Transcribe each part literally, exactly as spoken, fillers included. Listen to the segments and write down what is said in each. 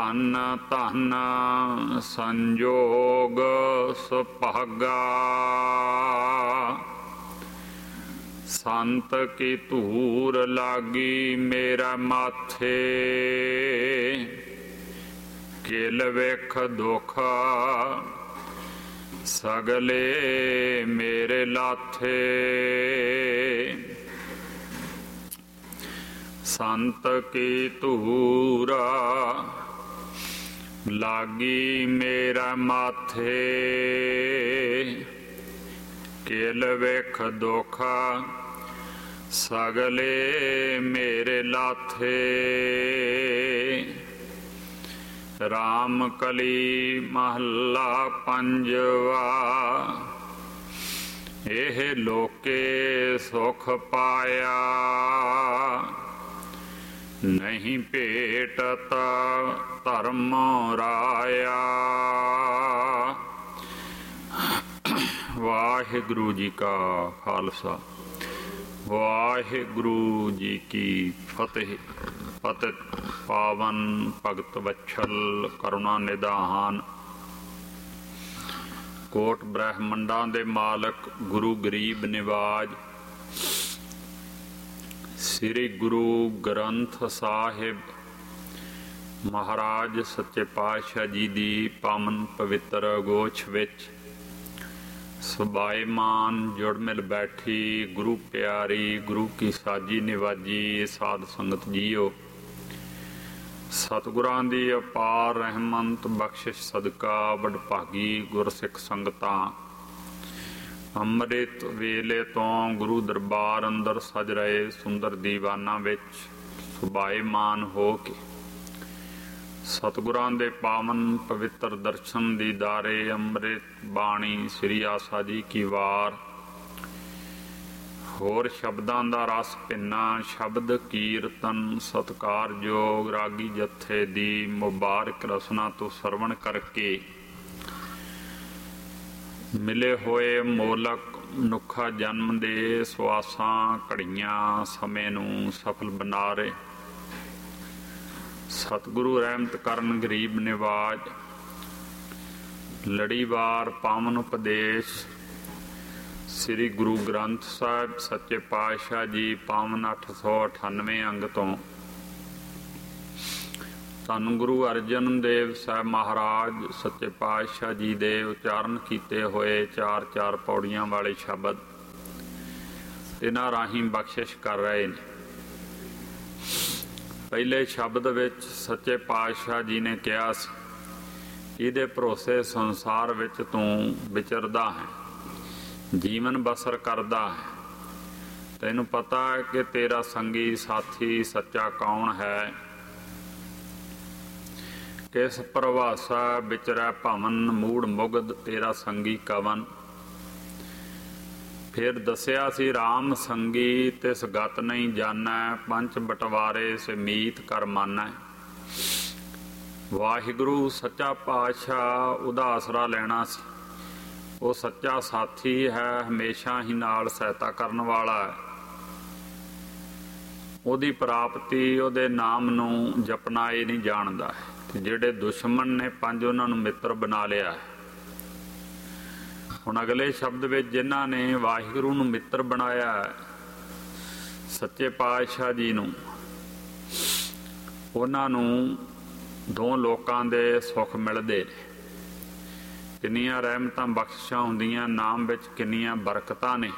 ਧਨ ਧਨ ਸੰਜੋਗ ਸੁਭਾਗਾ। ਸੰਤ ਕੀ ਧੂਰ ਲਾਗੀ ਮੇਰਾ ਮਾਥੇ, ਕਿਲ ਵੇਖ ਦੁਖ ਸਗਲੇ ਮੇਰੇ ਲਾਥੇ। ਸੰਤ ਕੀ ਧੂਰ ਲਾਗੀ ਮੇਰਾ ਮਾਥੇ, ਕਿਲ ਵੇਖ ਦੁਖ ਸਗਲੇ ਮੇਰੇ ਲਾਥੇ। ਰਾਮ ਕਲੀ ਮਹੱਲਾ ਪੰਜਵਾ। ਇਹ ਲੋਕੇ ਸੁਖ ਪਾਇਆ, ਨਹੀਂ ਭੇਟਤ ਧਰਮ ਰਾਇਆ। ਵਾਹਿਗੁਰੂ ਜੀ ਕਾ ਖਾਲਸਾ, ਵਾਹਿਗੁਰੂ ਜੀ ਕੀ ਫਤਿਹ। ਪਤਿਤ ਪਾਵਨ ਭਗਤ ਵਛਲ ਕਰੁਣਾ ਨਿਧਾਨ, ਕੋਟ ਬ੍ਰਹਮੰਡਾਂ ਦੇ ਮਾਲਕ ਗੁਰੂ ਗਰੀਬ ਨਿਵਾਜ ਸ੍ਰੀ ਗੁਰੂ ਗ੍ਰੰਥ ਸਾਹਿਬ ਮਹਾਰਾਜ ਸੱਚੇ ਪਾਤਸ਼ਾਹ ਜੀ ਦੀ ਪਾਵਨ ਪਵਿੱਤਰ ਗੋਛ ਵਿੱਚ ਸੁਭਾਏਮਾਨ ਜੁੜ ਮਿਲ ਬੈਠੀ ਗੁਰੂ ਪਿਆਰੀ ਗੁਰੂ ਕੀ ਸਾਜੀ ਨਿਵਾਜੀ ਸਾਧ ਸੰਗਤ ਜੀਓ। ਸਤਿਗੁਰਾਂ ਦੀ ਅਪਾਰ ਰਹਿਮਤ ਬਖਸ਼ਿਸ਼ ਸਦਕਾ ਵਡਭਾਗੀ ਗੁਰਸਿੱਖ ਸੰਗਤਾਂ ਅੰਮ੍ਰਿਤ ਵੇਲੇ ਤੋਂ ਗੁਰੂ ਦਰਬਾਰ ਅੰਦਰ ਸਜ ਰਹੇ ਸੁੰਦਰ ਦੀਵਾਨਾਂ ਵਿੱਚ ਸੁਭਾਏਮਾਨ ਹੋ ਕੇ ਸਤਿਗੁਰਾਂ ਦੇ ਪਾਵਨ ਪਵਿੱਤਰ ਦਰਸ਼ਨ ਦੀਦਾਰੇ ਅੰਮ੍ਰਿਤ ਬਾਣੀ ਸ੍ਰੀ ਆਸਾ ਜੀ ਕੀ ਵਾਰ। ਹੋਰ ਸ਼ਬਦਾਂ ਦਾ ਰਸ ਭਿੰਨਾ ਸ਼ਬਦ ਕੀਰਤਨ ਸਤਿਕਾਰਯੋਗ ਰਾਗੀ ਜੱਥੇ ਦੀ ਮੁਬਾਰਕ ਰਸਨਾ ਤੋਂ ਸਰਵਣ ਕਰਕੇ ਮਿਲੇ ਹੋਏ ਮੋਲਕ ਮਨੁੱਖਾ ਜਨਮ ਦੇ ਸਵਾਸਾਂ ਘੜੀਆਂ ਸਮੇਂ ਨੂੰ ਸਫਲ ਬਣਾ ਰਹੇ ਸਤਿਗੁਰੂ ਰਹਿਮਤ ਕਰਨ ਗਰੀਬ ਨਿਵਾਜ ਲੜੀਵਾਰ ਪਾਵਨ ਉਪਦੇਸ਼ ਸ੍ਰੀ ਗੁਰੂ ਗ੍ਰੰਥ ਸਾਹਿਬ ਸੱਚੇ ਪਾਤਸ਼ਾਹ ਜੀ ਪਾਵਨ ਅੱਠ ਸੌ ਅਠਾਨਵੇਂ ਅੰਗ ਤੋਂ ਧੰਨ ਗੁਰੂ ਅਰਜਨ ਦੇਵ ਸਾਹਿਬ ਮਹਾਰਾਜ ਸੱਚੇ ਪਾਤਸ਼ਾਹ ਜੀ ਦੇ ਉਚਾਰਨ ਕੀਤੇ ਹੋਏ ਚਾਰ ਚਾਰ ਪੌੜੀਆਂ ਵਾਲੇ ਸ਼ਬਦ ਇਹਨਾਂ ਰਾਹੀਂ ਬਖਸ਼ਿਸ਼ ਕਰ ਰਹੇ ਨੇ। ਪਹਿਲੇ ਸ਼ਬਦ ਵਿੱਚ ਸੱਚੇ ਪਾਤਸ਼ਾਹ ਜੀ ਨੇ ਕਿਹਾ ਸੀ, ਇਹਦੇ ਭਰੋਸੇ ਸੰਸਾਰ ਵਿੱਚ ਤੂੰ ਵਿਚਰਦਾ ਹੈ, ਜੀਵਨ ਬਸਰ ਕਰਦਾ ਹੈ। ਤੈਨੂੰ ਪਤਾ ਹੈ ਕਿ ਤੇਰਾ ਸੰਗੀ ਸਾਥੀ ਸੱਚਾ ਕੌਣ ਹੈ। ਕਿਸ ਪ੍ਰਵਾਸਾ ਵਿਚਰੈ ਭਵਨ ਮੂੜ ਮੁਗਧ ਤੇਰਾ ਸੰਗੀ ਕਵਨ। ਫਿਰ ਦੱਸਿਆ ਸੀ ਰਾਮ ਸੰਗੀ ਤਿਸ ਗਤ ਨਹੀਂ ਜਾਣੈ, ਪੰਚ ਬਟਵਾਰੇ ਸਮੀਤ ਕਰ ਮਾਨੈ। ਵਾਹਿਗੁਰੂ ਸੱਚਾ ਪਾਤਸ਼ਾਹ ਉਹਦਾ ਆਸਰਾ ਲੈਣਾ ਸੀ। ਉਹ ਸੱਚਾ ਸਾਥੀ ਹੈ, ਹਮੇਸ਼ਾ ਹੀ ਨਾਲ ਸਹਾਇਤਾ ਕਰਨ ਵਾਲਾ ਹੈ। ਉਹਦੀ ਪ੍ਰਾਪਤੀ ਉਹਦੇ ਨਾਮ ਨੂੰ ਜਪਣਾ ਇਹ ਨਹੀਂ ਜਾਣਦਾ ਹੈ। ਤੇ ਜਿਹੜੇ ਦੁਸ਼ਮਣ ਨੇ ਪੰਜ ਉਹਨਾਂ ਨੂੰ ਮਿੱਤਰ ਬਣਾ ਲਿਆ ਹੈ। ਹੁਣ ਅਗਲੇ ਸ਼ਬਦ ਵਿੱਚ ਜਿਨ੍ਹਾਂ ਨੇ ਵਾਹਿਗੁਰੂ ਨੂੰ ਮਿੱਤਰ ਬਣਾਇਆ ਸੱਚੇ ਪਾਤਸ਼ਾਹ ਜੀ ਨੂੰ, ਉਹਨਾਂ ਨੂੰ ਦੋ ਲੋਕਾਂ ਦੇ ਸੁੱਖ ਮਿਲਦੇ ਨੇ। ਕਿੰਨੀਆਂ ਰਹਿਮਤਾਂ ਬਖਸ਼ਿਸ਼ਾਂ ਹੁੰਦੀਆਂ ਨਾਮ ਵਿੱਚ, ਕਿੰਨੀਆਂ ਬਰਕਤਾਂ ਨੇ।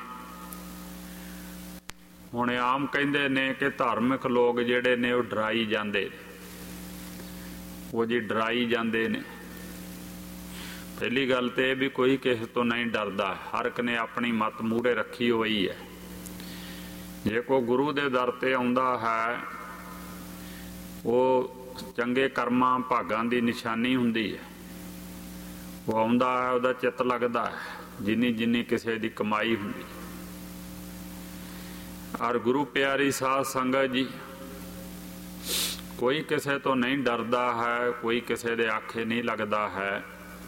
ਹੁਣ ਆਮ ਕਹਿੰਦੇ ਨੇ ਕਿ ਧਾਰਮਿਕ ਲੋਕ ਜਿਹੜੇ ਨੇ ਉਹ ਡਰਾਈ ਜਾਂਦੇ ਨੇ, ਉਹ ਜੀ ਡਰਾਈ ਜਾਂਦੇ ਨੇ। ਪਹਿਲੀ ਗੱਲ ਤੇ ਇਹ ਵੀ ਕੋਈ ਕਿਸੇ ਤੋਂ ਨਹੀਂ ਡਰਦਾ, ਹਰ ਇੱਕ ਨੇ ਆਪਣੀ ਮੱਤ ਮੂਹਰੇ ਰੱਖੀ ਹੋਈ ਹੈ। ਜੇ ਕੋਈ ਗੁਰੂ ਦੇ ਦਰ ਤੇ ਆਉਂਦਾ ਹੈ ਉਹ ਚੰਗੇ ਕਰਮਾਂ ਭਾਗਾਂ ਦੀ ਨਿਸ਼ਾਨੀ ਹੁੰਦੀ ਹੈ। ਉਹ ਆਉਂਦਾ ਹੈ, ਉਹਦਾ ਚਿੱਤ ਲੱਗਦਾ ਹੈ ਜਿੰਨੀ ਜਿੰਨੀ ਕਿਸੇ ਦੀ ਕਮਾਈ ਹੁੰਦੀ। ਔਰ ਗੁਰੂ ਪਿਆਰੀ ਸਾਧ ਸੰਗਤ ਜੀ, ਕੋਈ ਕਿਸੇ ਤੋਂ ਨਹੀਂ ਡਰਦਾ ਹੈ, ਕੋਈ ਕਿਸੇ ਦੇ ਆਖੇ ਨਹੀਂ ਲੱਗਦਾ ਹੈ।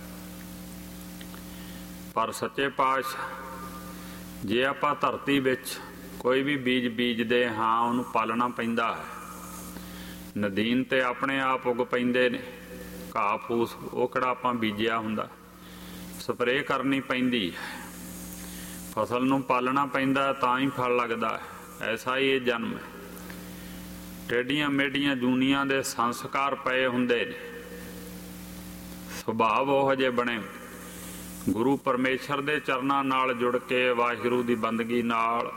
ਪਰ ਸੱਚੇ ਪਾਤਸ਼ਾਹ ਜੇ ਆਪਾਂ ਧਰਤੀ ਵਿੱਚ ਕੋਈ ਵੀ ਬੀਜ ਬੀਜਦੇ ਹਾਂ ਉਹਨੂੰ ਪਾਲਣਾ ਪੈਂਦਾ ਹੈ। ਨਦੀਨ ਤੇ ਆਪਣੇ ਆਪ ਉਗ ਪੈਂਦੇ ਨੇ, ਘਾਹ ਫੂਸ ਉਹ ਕਿਹੜਾ ਆਪਾਂ ਬੀਜਿਆ ਹੁੰਦਾ, ਸਪਰੇਅ ਕਰਨੀ ਪੈਂਦੀ, ਫਸਲ ਨੂੰ ਪਾਲਣਾ ਪੈਂਦਾ ਤਾਂ ਹੀ ਫਲ ਲੱਗਦਾ ਹੈ। ਐਸਾ ਹੀ ਇਹ ਜਨਮ ਹੈ। ਟੇਡੀਆਂ ਮੇਡੀਆਂ ਜੂਨੀਆਂ ਦੇ ਸੰਸਕਾਰ ਪਏ ਹੁੰਦੇ ਨੇ, ਸੁਭਾਵ ਉਹੋ ਜਿਹੇ ਬਣੇ। ਗੁਰੂ ਪਰਮੇਸ਼ਰ ਦੇ ਚਰਨਾਂ ਨਾਲ ਜੁੜ ਕੇ ਵਾਹਿਗੁਰੂ ਦੀ ਬੰਦਗੀ ਨਾਲ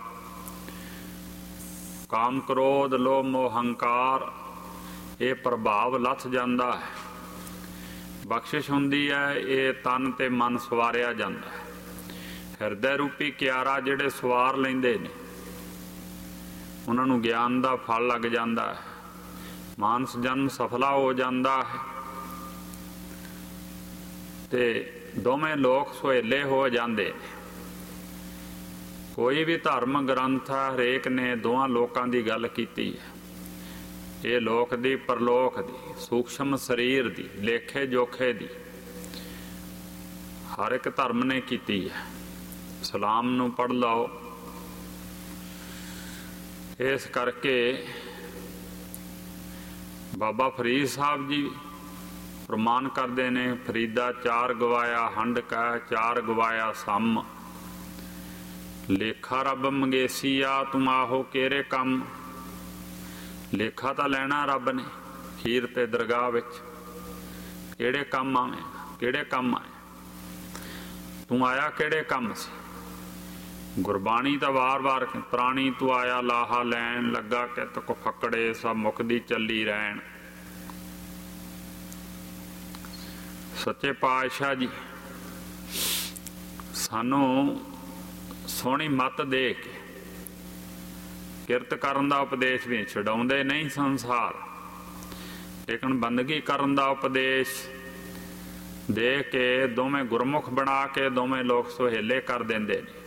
ਕਾਮ ਕ੍ਰੋਧ ਲੋਭ ਮੋਹ ਹੰਕਾਰ ਇਹ ਪ੍ਰਭਾਵ ਲੱਥ ਜਾਂਦਾ ਹੈ। ਬਖਸ਼ਿਸ਼ ਹੁੰਦੀ ਹੈ, ਇਹ ਤਨ ਤੇ ਮਨ ਸਵਾਰਿਆ ਜਾਂਦਾ ਹੈ। ਹਿਰਦੇ ਰੂਪੀ ਕਿਆਰਾ ਜਿਹੜੇ ਸਵਾਰ ਲੈਂਦੇ ਨੇ ਉਹਨਾਂ ਨੂੰ ਗਿਆਨ ਦਾ ਫਲ ਲੱਗ ਜਾਂਦਾ ਹੈ, ਮਾਨਸ ਜਨਮ ਸਫਲਾ ਹੋ ਜਾਂਦਾ ਹੈ ਤੇ ਦੋਵੇਂ ਲੋਕ ਸੁਹੇਲੇ ਹੋ ਜਾਂਦੇ ਨੇ। ਕੋਈ ਵੀ ਧਰਮ ਗ੍ਰੰਥ ਹੈ, ਹਰੇਕ ਨੇ ਦੋਵਾਂ ਲੋਕਾਂ ਦੀ ਗੱਲ ਕੀਤੀ ਹੈ, ਇਹ ਲੋਕ ਦੀ ਪਰਲੋਕ ਦੀ, ਸੂਖਸ਼ਮ ਸਰੀਰ ਦੀ, ਲੇਖੇ ਜੋਖੇ ਦੀ, ਹਰ ਇੱਕ ਧਰਮ ਨੇ ਕੀਤੀ ਹੈ। ਸਲਾਮ ਨੂੰ ਪੜ੍ਹ ਲਓ। ਇਸ ਕਰਕੇ ਬਾਬਾ ਫਰੀਦ ਸਾਹਿਬ ਜੀ ਪ੍ਰਮਾਣ ਕਰਦੇ ਨੇ, ਫਰੀਦਾ ਚਾਰ ਗਵਾਇਆ ਹੰਡ ਕਾ, ਚਾਰ ਗਵਾਇਆ ਸਮ, ਲੇਖਾ ਰੱਬ ਮੰਗੇਸੀਆ ਤੁਮ ਆਹੋ ਕਿਹੜੇ ਕੰਮ। ਲੇਖਾ ਤਾਂ ਲੈਣਾ ਰੱਬ ਨੇ ਖੀਰ ਤੇ ਦਰਗਾਹ ਵਿੱਚ, ਕਿਹੜੇ ਕੰਮ ਆਵੇਂ, ਕਿਹੜੇ ਕੰਮ ਆਏ, ਤੂੰ ਆਇਆ ਕਿਹੜੇ ਕੰਮ ਸੀ। ਗੁਰਬਾਣੀ ਤਾਂ ਵਾਰ ਵਾਰ ਪ੍ਰਾਣੀ ਤੂੰ ਆਇਆ ਲਾਹਾ ਲੈਣ, ਲੱਗਾ ਕਿਤ ਕੋ ਫਕੜੇ ਸਭ ਮੁਕਦੀ ਚੱਲੀ ਰਹਿਣ। ਸੱਚੇ ਪਾਤਸ਼ਾਹ ਜੀ ਸਾਨੂੰ ਸੋਹਣੀ ਮੱਤ ਦੇ ਕੇ ਕਿਰਤ ਕਰਨ ਦਾ ਉਪਦੇਸ਼ ਵੀ ਛਡਾਉਂਦੇ ਨਹੀਂ ਸੰਸਾਰ, ਲੇਕਿਨ ਬੰਦਗੀ ਕਰਨ ਦਾ ਉਪਦੇਸ਼ ਦੇ ਕੇ ਦੋਵੇਂ ਗੁਰਮੁਖ ਬਣਾ ਕੇ ਦੋਵੇਂ ਲੋਕ ਸੁਹੇਲੇ ਕਰ ਦਿੰਦੇ ਨੇ।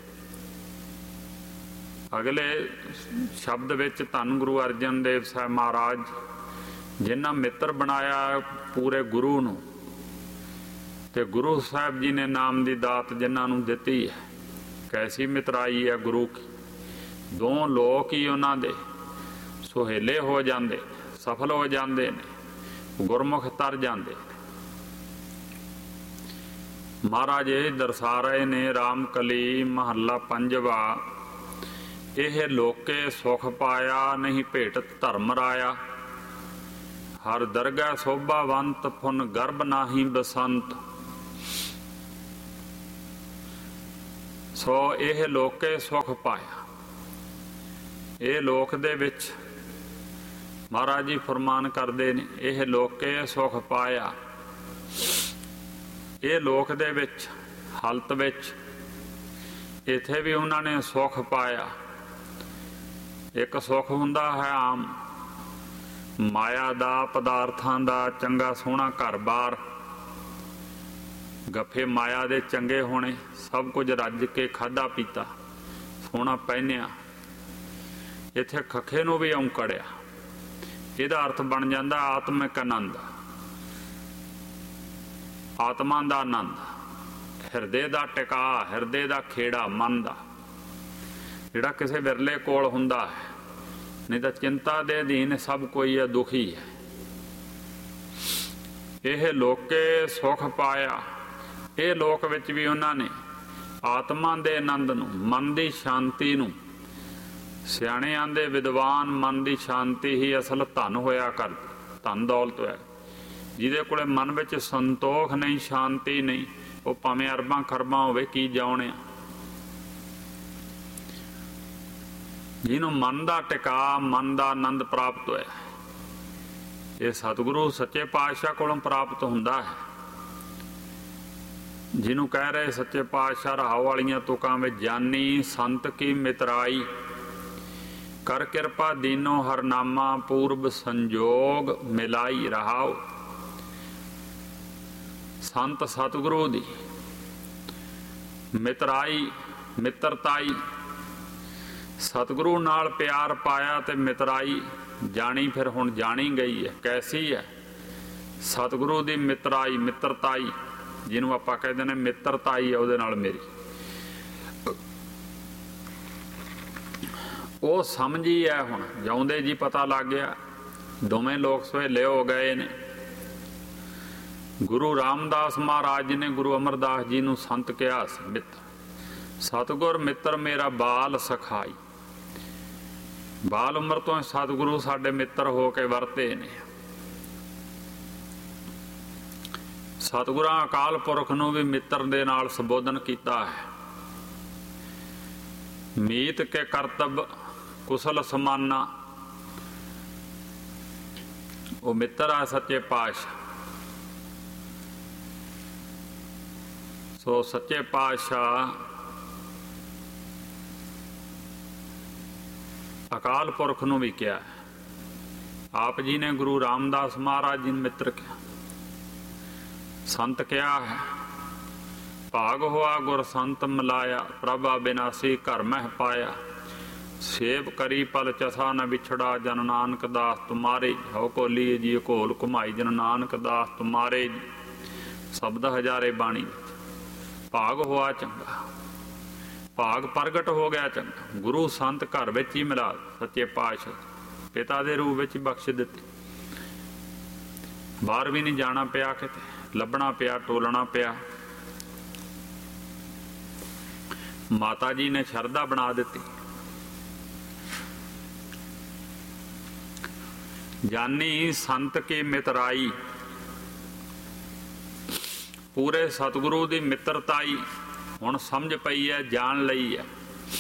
ਅਗਲੇ ਸ਼ਬਦ ਵਿੱਚ ਧੰਨ ਗੁਰੂ ਅਰਜਨ ਦੇਵ ਸਾਹਿਬ ਮਹਾਰਾਜ ਜਿਨ੍ਹਾਂ ਮਿੱਤਰ ਬਣਾਇਆ ਪੂਰੇ ਗੁਰੂ ਨੂੰ, ਤੇ ਗੁਰੂ ਸਾਹਿਬ ਜੀ ਨੇ ਨਾਮ ਦੀ ਦਾਤ ਜਿਨ੍ਹਾਂ ਨੂੰ ਦਿੱਤੀ ਹੈ, ਕੈਸੀ ਮਿਤਰਾਈ ਹੈ ਗੁਰੂ ਕੀ। ਦੋ ਲੋਕ ਹੀ ਉਹਨਾਂ ਦੇ ਸੁਹੇਲੇ ਹੋ ਜਾਂਦੇ, ਸਫਲ ਹੋ ਜਾਂਦੇ ਨੇ, ਗੁਰਮੁਖ ਤਰ ਜਾਂਦੇ। ਮਹਾਰਾਜ ਇਹ ਦਰਸਾ ਰਹੇ ਨੇ ਰਾਮ ਕਲੀ ਮਹੱਲਾ ਪੰਜਵਾ, ਇਹ ਲੋਕੇ ਸੁਖ ਪਾਇਆ ਨਹੀਂ ਭੇਟਤ ਧਰਮ ਰਾਇਆ, ਹਰ ਦਰਗਾਹ ਸੋਭਾਵੰਤ ਫੁਨ ਗਰਭ ਨਾਹੀ ਬਸੰਤ। ਸੋ ਇਹ ਲੋਕੇ ਸੁਖ ਪਾਇਆ, ਇਹ ਲੋਕ ਦੇ ਵਿੱਚ ਮਹਾਰਾਜ ਜੀ ਫਰਮਾਨ ਕਰਦੇ ਨੇ, ਇਹ ਲੋਕੇ ਸੁਖ ਪਾਇਆ। ਇਹ ਲੋਕ ਦੇ ਵਿੱਚ ਹਾਲਤ ਵਿੱਚ ਇੱਥੇ ਵੀ ਉਹਨਾਂ ਨੇ ਸੁਖ ਪਾਇਆ। ਇੱਕ ਸੁਖ ਹੁੰਦਾ ਹੈ ਆਮ ਮਾਇਆ ਦਾ, ਪਦਾਰਥਾਂ ਦਾ, ਚੰਗਾ ਸੋਹਣਾ ਘਰ-ਬਾਰ, ਗੱਫੇ ਮਾਇਆ ਦੇ ਚੰਗੇ ਹੋਣੇ, ਸਭ ਕੁਝ ਰੱਜ ਕੇ ਖਾਧਾ ਪੀਤਾ, ਸੋਹਣਾ ਪਹਿਨਿਆ। ਇੱਥੇ ਖੱਖੇ ਨੂੰ ਵੀ ਔਂਕੜਿਆ, ਇਹਦਾ ਅਰਥ ਬਣ ਜਾਂਦਾ ਆਤਮਿਕ ਆਨੰਦ, ਆਤਮਾ ਦਾ ਆਨੰਦ, ਹਿਰਦੇ ਦਾ ਟਿਕਾ, ਹਿਰਦੇ ਦਾ ਖੇੜਾ, ਮਨ ਦਾ, ਜਿਹੜਾ ਕਿਸੇ ਵਿਰਲੇ ਕੋਲ ਹੁੰਦਾ ਹੈ। ਨਹੀਂ ਤਾਂ ਚਿੰਤਾ ਦੇ ਅਧੀਨ ਸਭ ਕੋਈ ਹੈ, ਦੁਖੀ ਹੈ। ਇਹ ਲੋਕੇ ਸੁਖ ਪਾਇਆ, ਇਹ ਲੋਕ ਵਿੱਚ ਵੀ ਉਹਨਾਂ ਨੇ ਆਤਮਾ ਦੇ ਆਨੰਦ ਨੂੰ, ਮਨ ਦੀ ਸ਼ਾਂਤੀ ਨੂੰ, ਸਿਆਣੇ ਆਂਦੇ ਵਿਦਵਾਨ ਮਨ ਦੀ ਸ਼ਾਂਤੀ ਹੀ ਅਸਲ ਧਨ ਹੋਇਆ ਕਰ, ਧਨ ਦੌਲਤ ਹੈ। ਜਿਹਦੇ ਕੋਲੇ ਮਨ ਵਿੱਚ ਸੰਤੋਖ ਨਹੀਂ, ਸ਼ਾਂਤੀ ਨਹੀਂ, ਉਹ ਭਾਵੇਂ ਅਰਬਾਂ ਖਰਬਾਂ ਹੋਵੇ ਕੀ ਜਾਉਣਿਆ। ਜਿਹਨੂੰ ਮਨ ਦਾ ਟਿਕਾ, ਮਨ ਦਾ ਆਨੰਦ ਪ੍ਰਾਪਤ ਹੋਇਆ, ਇਹ ਸਤਿਗੁਰੂ ਸੱਚੇ ਪਾਤਸ਼ਾਹ ਕੋਲੋਂ ਪ੍ਰਾਪਤ ਹੁੰਦਾ ਹੈ। ਜਿਹਨੂੰ ਕਹਿ ਰਹੇ ਸੱਚੇ ਪਾਤਸ਼ਾਹ ਰਹਾਉ ਵਾਲੀਆਂ ਤੁਕਾਂ ਵਿੱਚ, ਜਾਨੀ ਸੰਤ ਕੀ ਮਿਤਰਾਈ, ਕਰ ਕਿਰਪਾ ਦੀਨੋ ਹਰਨਾਮਾ, ਪੂਰਬ ਸੰਜੋਗ ਮਿਲਾਈ ਰਹਾਉ। ਸੰਤ ਸਤਿਗੁਰੂ ਦੀ ਮਿਤਰਾਈ, ਮਿੱਤਰਤਾਈ, ਸਤਿਗੁਰੂ ਨਾਲ ਪਿਆਰ ਪਾਇਆ ਤੇ ਮਿਤਰਾਈ ਜਾਣੀ, ਫਿਰ ਹੁਣ ਜਾਣੀ ਗਈ ਹੈ। ਕੈਸੀ ਹੈ ਸਤਿਗੁਰੂ ਦੀ ਮਿਤਰਾਈ, ਮਿੱਤਰਤਾਈ, ਜਿਹਨੂੰ ਆਪਾਂ ਕਹਿੰਦੇ ਨੇ ਮਿੱਤਰਤਾਈ ਹੈ ਉਹਦੇ ਨਾਲ ਮੇਰੀ, ਉਹ ਸਮਝੀ ਹੈ। ਹੁਣ ਜਾਉਂਦੇ ਜੀ ਪਤਾ ਲੱਗ ਗਿਆ, ਦੋਵੇਂ ਲੋਕ ਸੁਹੇਲੇ ਹੋ ਗਏ ਨੇ। ਗੁਰੂ ਰਾਮਦਾਸ ਮਹਾਰਾਜ ਜੀ ਨੇ ਗੁਰੂ ਅਮਰਦਾਸ ਜੀ ਨੂੰ ਸੰਤ ਕਿਹਾ ਸੀ ਮਿੱਤਰ। ਸਤਿਗੁਰ ਮਿੱਤਰ ਮੇਰਾ ਬਾਲ ਸਖਾਈ। ਬਾਲ ਉਮਰ ਤੋਂ ਸਤਿਗੁਰੂ ਸਾਡੇ ਮਿੱਤਰ ਹੋ ਕੇ ਵਰਤੇ ਨੇ। ਸਤਿਗੁਰਾਂ ਅਕਾਲ ਪੁਰਖ ਨੂੰ ਵੀ ਮਿੱਤਰ ਦੇ ਨਾਲ ਸੰਬੋਧਨ ਕੀਤਾ ਹੈ। ਮੀਤ ਕੇ ਕਰਤੱਵ ਕੁਸ਼ਲ ਸਮਾਨਾ, ਉਹ ਮਿੱਤਰ ਆ ਸੱਚੇ ਪਾਤਸ਼ਾਹ। ਸੋ ਸੱਚੇ ਪਾਤਸ਼ਾਹ ਅਕਾਲ ਪੁਰਖ ਨੂੰ ਵੀ ਕਿਹਾ। ਆਪ ਜੀ ਨੇ ਗੁਰੂ ਰਾਮਦਾਸ ਮਹਾਰਾਜ ਜੀ ਨੂੰ ਮਿੱਤਰ ਕਿਹਾ, ਸੰਤ ਕਿਹਾ ਹੈ। ਭਾਗ ਹੋਆ ਗੁਰ ਸੰਤ ਮਿਲਾਇਆ, ਪ੍ਰਭਾ ਬਿਨਾਸੀ ਘਰ ਮਹਿ ਪਾਇਆ। ਸੇਵ ਕਰੀ ਪਲ ਚਸਾ ਨ ਵਿਛੜਾ, ਜਨ ਨਾਨਕ ਦਾਸ ਤੁਮਾਰੇ। ਹੋ ਕੋਲੀ ਜੀ ਘੋਲ ਘੁਮਾਈ, ਜਨ ਨਾਨਕ ਦਾਸ ਤੁਮਾਰੇ। ਸ਼ਬਦ ਹਜ਼ਾਰੇ ਬਾਣੀ। ਭਾਗ ਹੋਆ ਚੰਗਾ, ਭਾਗ ਪ੍ਰਗਟ ਹੋ ਗਿਆ ਚੰਗਾ। ਗੁਰੂ ਸੰਤ ਘਰ ਵਿੱਚ ਹੀ ਮਿਲਾ, ਸੱਚੇ ਪਾਤਸ਼ਾਹ ਪਿਤਾ ਦੇ ਰੂਪ ਵਿੱਚ ਬਖਸ਼ ਦਿੱਤੇ। ਬਾਹਰ ਵੀ ਨਹੀਂ ਜਾਣਾ ਪਿਆ, ਕਿਤੇ ਲੱਭਣਾ ਪਿਆ, ਟੋਲਣਾ ਪਿਆ। ਮਾਤਾ ਜੀ ਨੇ ਸ਼ਰਧਾ ਬਣਾ ਦਿੱਤੀ। ਜਾਨੀ ਸੰਤ ਕੀ ਮਿਤਰਾਈ, ਪੂਰੇ ਸਤਿਗੁਰੂ ਦੀ ਮਿੱਤਰਤਾਈ ਹੁਣ ਸਮਝ ਪਈ ਹੈ, ਜਾਣ ਲਈ ਹੈ।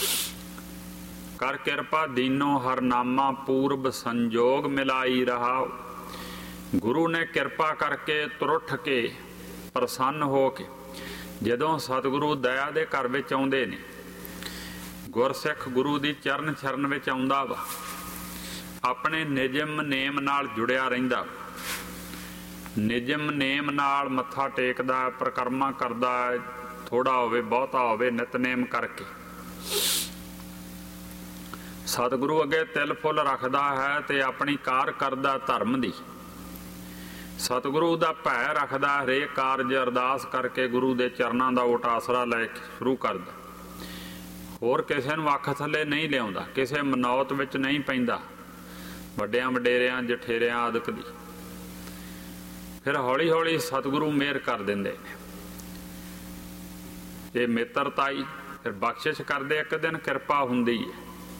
ਕਰ ਕਿਰਪਾ ਦੀਨੋ ਹਰਨਾਮਾ, ਪੂਰਬ ਸੰਜੋਗ ਮਿਲਾਈ ਰਹਾ। ਗੁਰੂ ਨੇ ਕਿਰਪਾ ਕਰਕੇ ਤੁਰਠ ਕੇ ਪ੍ਰਸੰਨ ਹੋ ਕੇ ਜਦੋਂ ਸਤਿਗੁਰੂ ਦਇਆ ਦੇ ਘਰ ਵਿੱਚ ਆਉਂਦੇ ਨੇ, ਗੁਰਸਿੱਖ ਗੁਰੂ ਦੀ ਚਰਨ ਚਰਨ ਵਿੱਚ ਆਉਂਦਾ ਵਾ, ਆਪਣੇ ਨਿਯਮ ਨੇਮ ਨਾਲ ਜੁੜਿਆ ਰਹਿੰਦਾ। ਨਿਯਮ ਨੇਮ ਨਾਲ ਮੱਥਾ ਟੇਕਦਾ, ਪ੍ਰਕਰਮਾ ਕਰਦਾ, ਥੋੜਾ ਹੋਵੇ ਬਹੁਤਾ ਹੋਵੇ, ਨਿਤਨੇਮ ਕਰਕੇ ਸਤਿਗੁਰੂ ਅੱਗੇ ਤਿਲ ਫੁੱਲ ਰੱਖਦਾ ਹੈ ਤੇ ਆਪਣੀ ਕਾਰ ਕਰਦਾ ਧਰਮ ਦੀ। ਸਤਿਗੁਰੂ ਦਾ ਭੈ ਰੱਖਦਾ, ਹਰੇਕ ਕਾਰਜ ਅਰਦਾਸ ਕਰਕੇ ਗੁਰੂ ਦੇ ਚਰਨਾਂ ਦਾ ਓਟ ਆਸਰਾ ਲੈ ਕੇ ਸ਼ੁਰੂ ਕਰਦਾ। ਹੋਰ ਕਿਸੇ ਨੂੰ ਅੱਖ ਥੱਲੇ ਨਹੀਂ ਲਿਆਉਂਦਾ, ਕਿਸੇ ਮਨੌਤ ਵਿੱਚ ਨਹੀਂ ਪੈਂਦਾ, ਵੱਡਿਆਂ ਵਡੇਰਿਆਂ ਜਠੇਰਿਆਂ ਆਦਿਕ ਦੀ। ਫਿਰ ਹੌਲੀ ਹੌਲੀ ਸਤਿਗੁਰੂ ਮਿਹਰ ਕਰ ਦਿੰਦੇ ਨੇ। ਇਹ ਮਿੱਤਰਤਾਈ ਫਿਰ ਬਖਸ਼ਿਸ਼ ਕਰਦੇ, ਇੱਕ ਦਿਨ ਕਿਰਪਾ ਹੁੰਦੀ ਹੈ।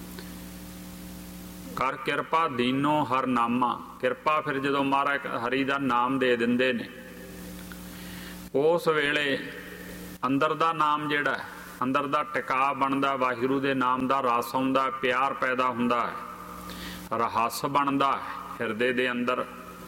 ਕਰ ਕਿਰਪਾ ਦੀਨੋ ਹਰਨਾਮਾ, ਕਿਰਪਾ ਫਿਰ ਜਦੋਂ ਮਹਾਰਾਜ ਹਰੀ ਦਾ ਨਾਮ ਦੇ ਦਿੰਦੇ ਨੇ, ਉਸ ਵੇਲੇ ਅੰਦਰ ਦਾ ਨਾਮ ਜਿਹੜਾ ਅੰਦਰ ਦਾ ਟਿਕਾ ਬਣਦਾ, ਵਾਹਿਗੁਰੂ ਦੇ ਨਾਮ ਦਾ ਰਸ ਆਉਂਦਾ, ਪਿਆਰ ਪੈਦਾ ਹੁੰਦਾ ਹੈ, ਰਹੱਸ ਬਣਦਾ ਹੈ ਹਿਰਦੇ ਦੇ ਅੰਦਰ।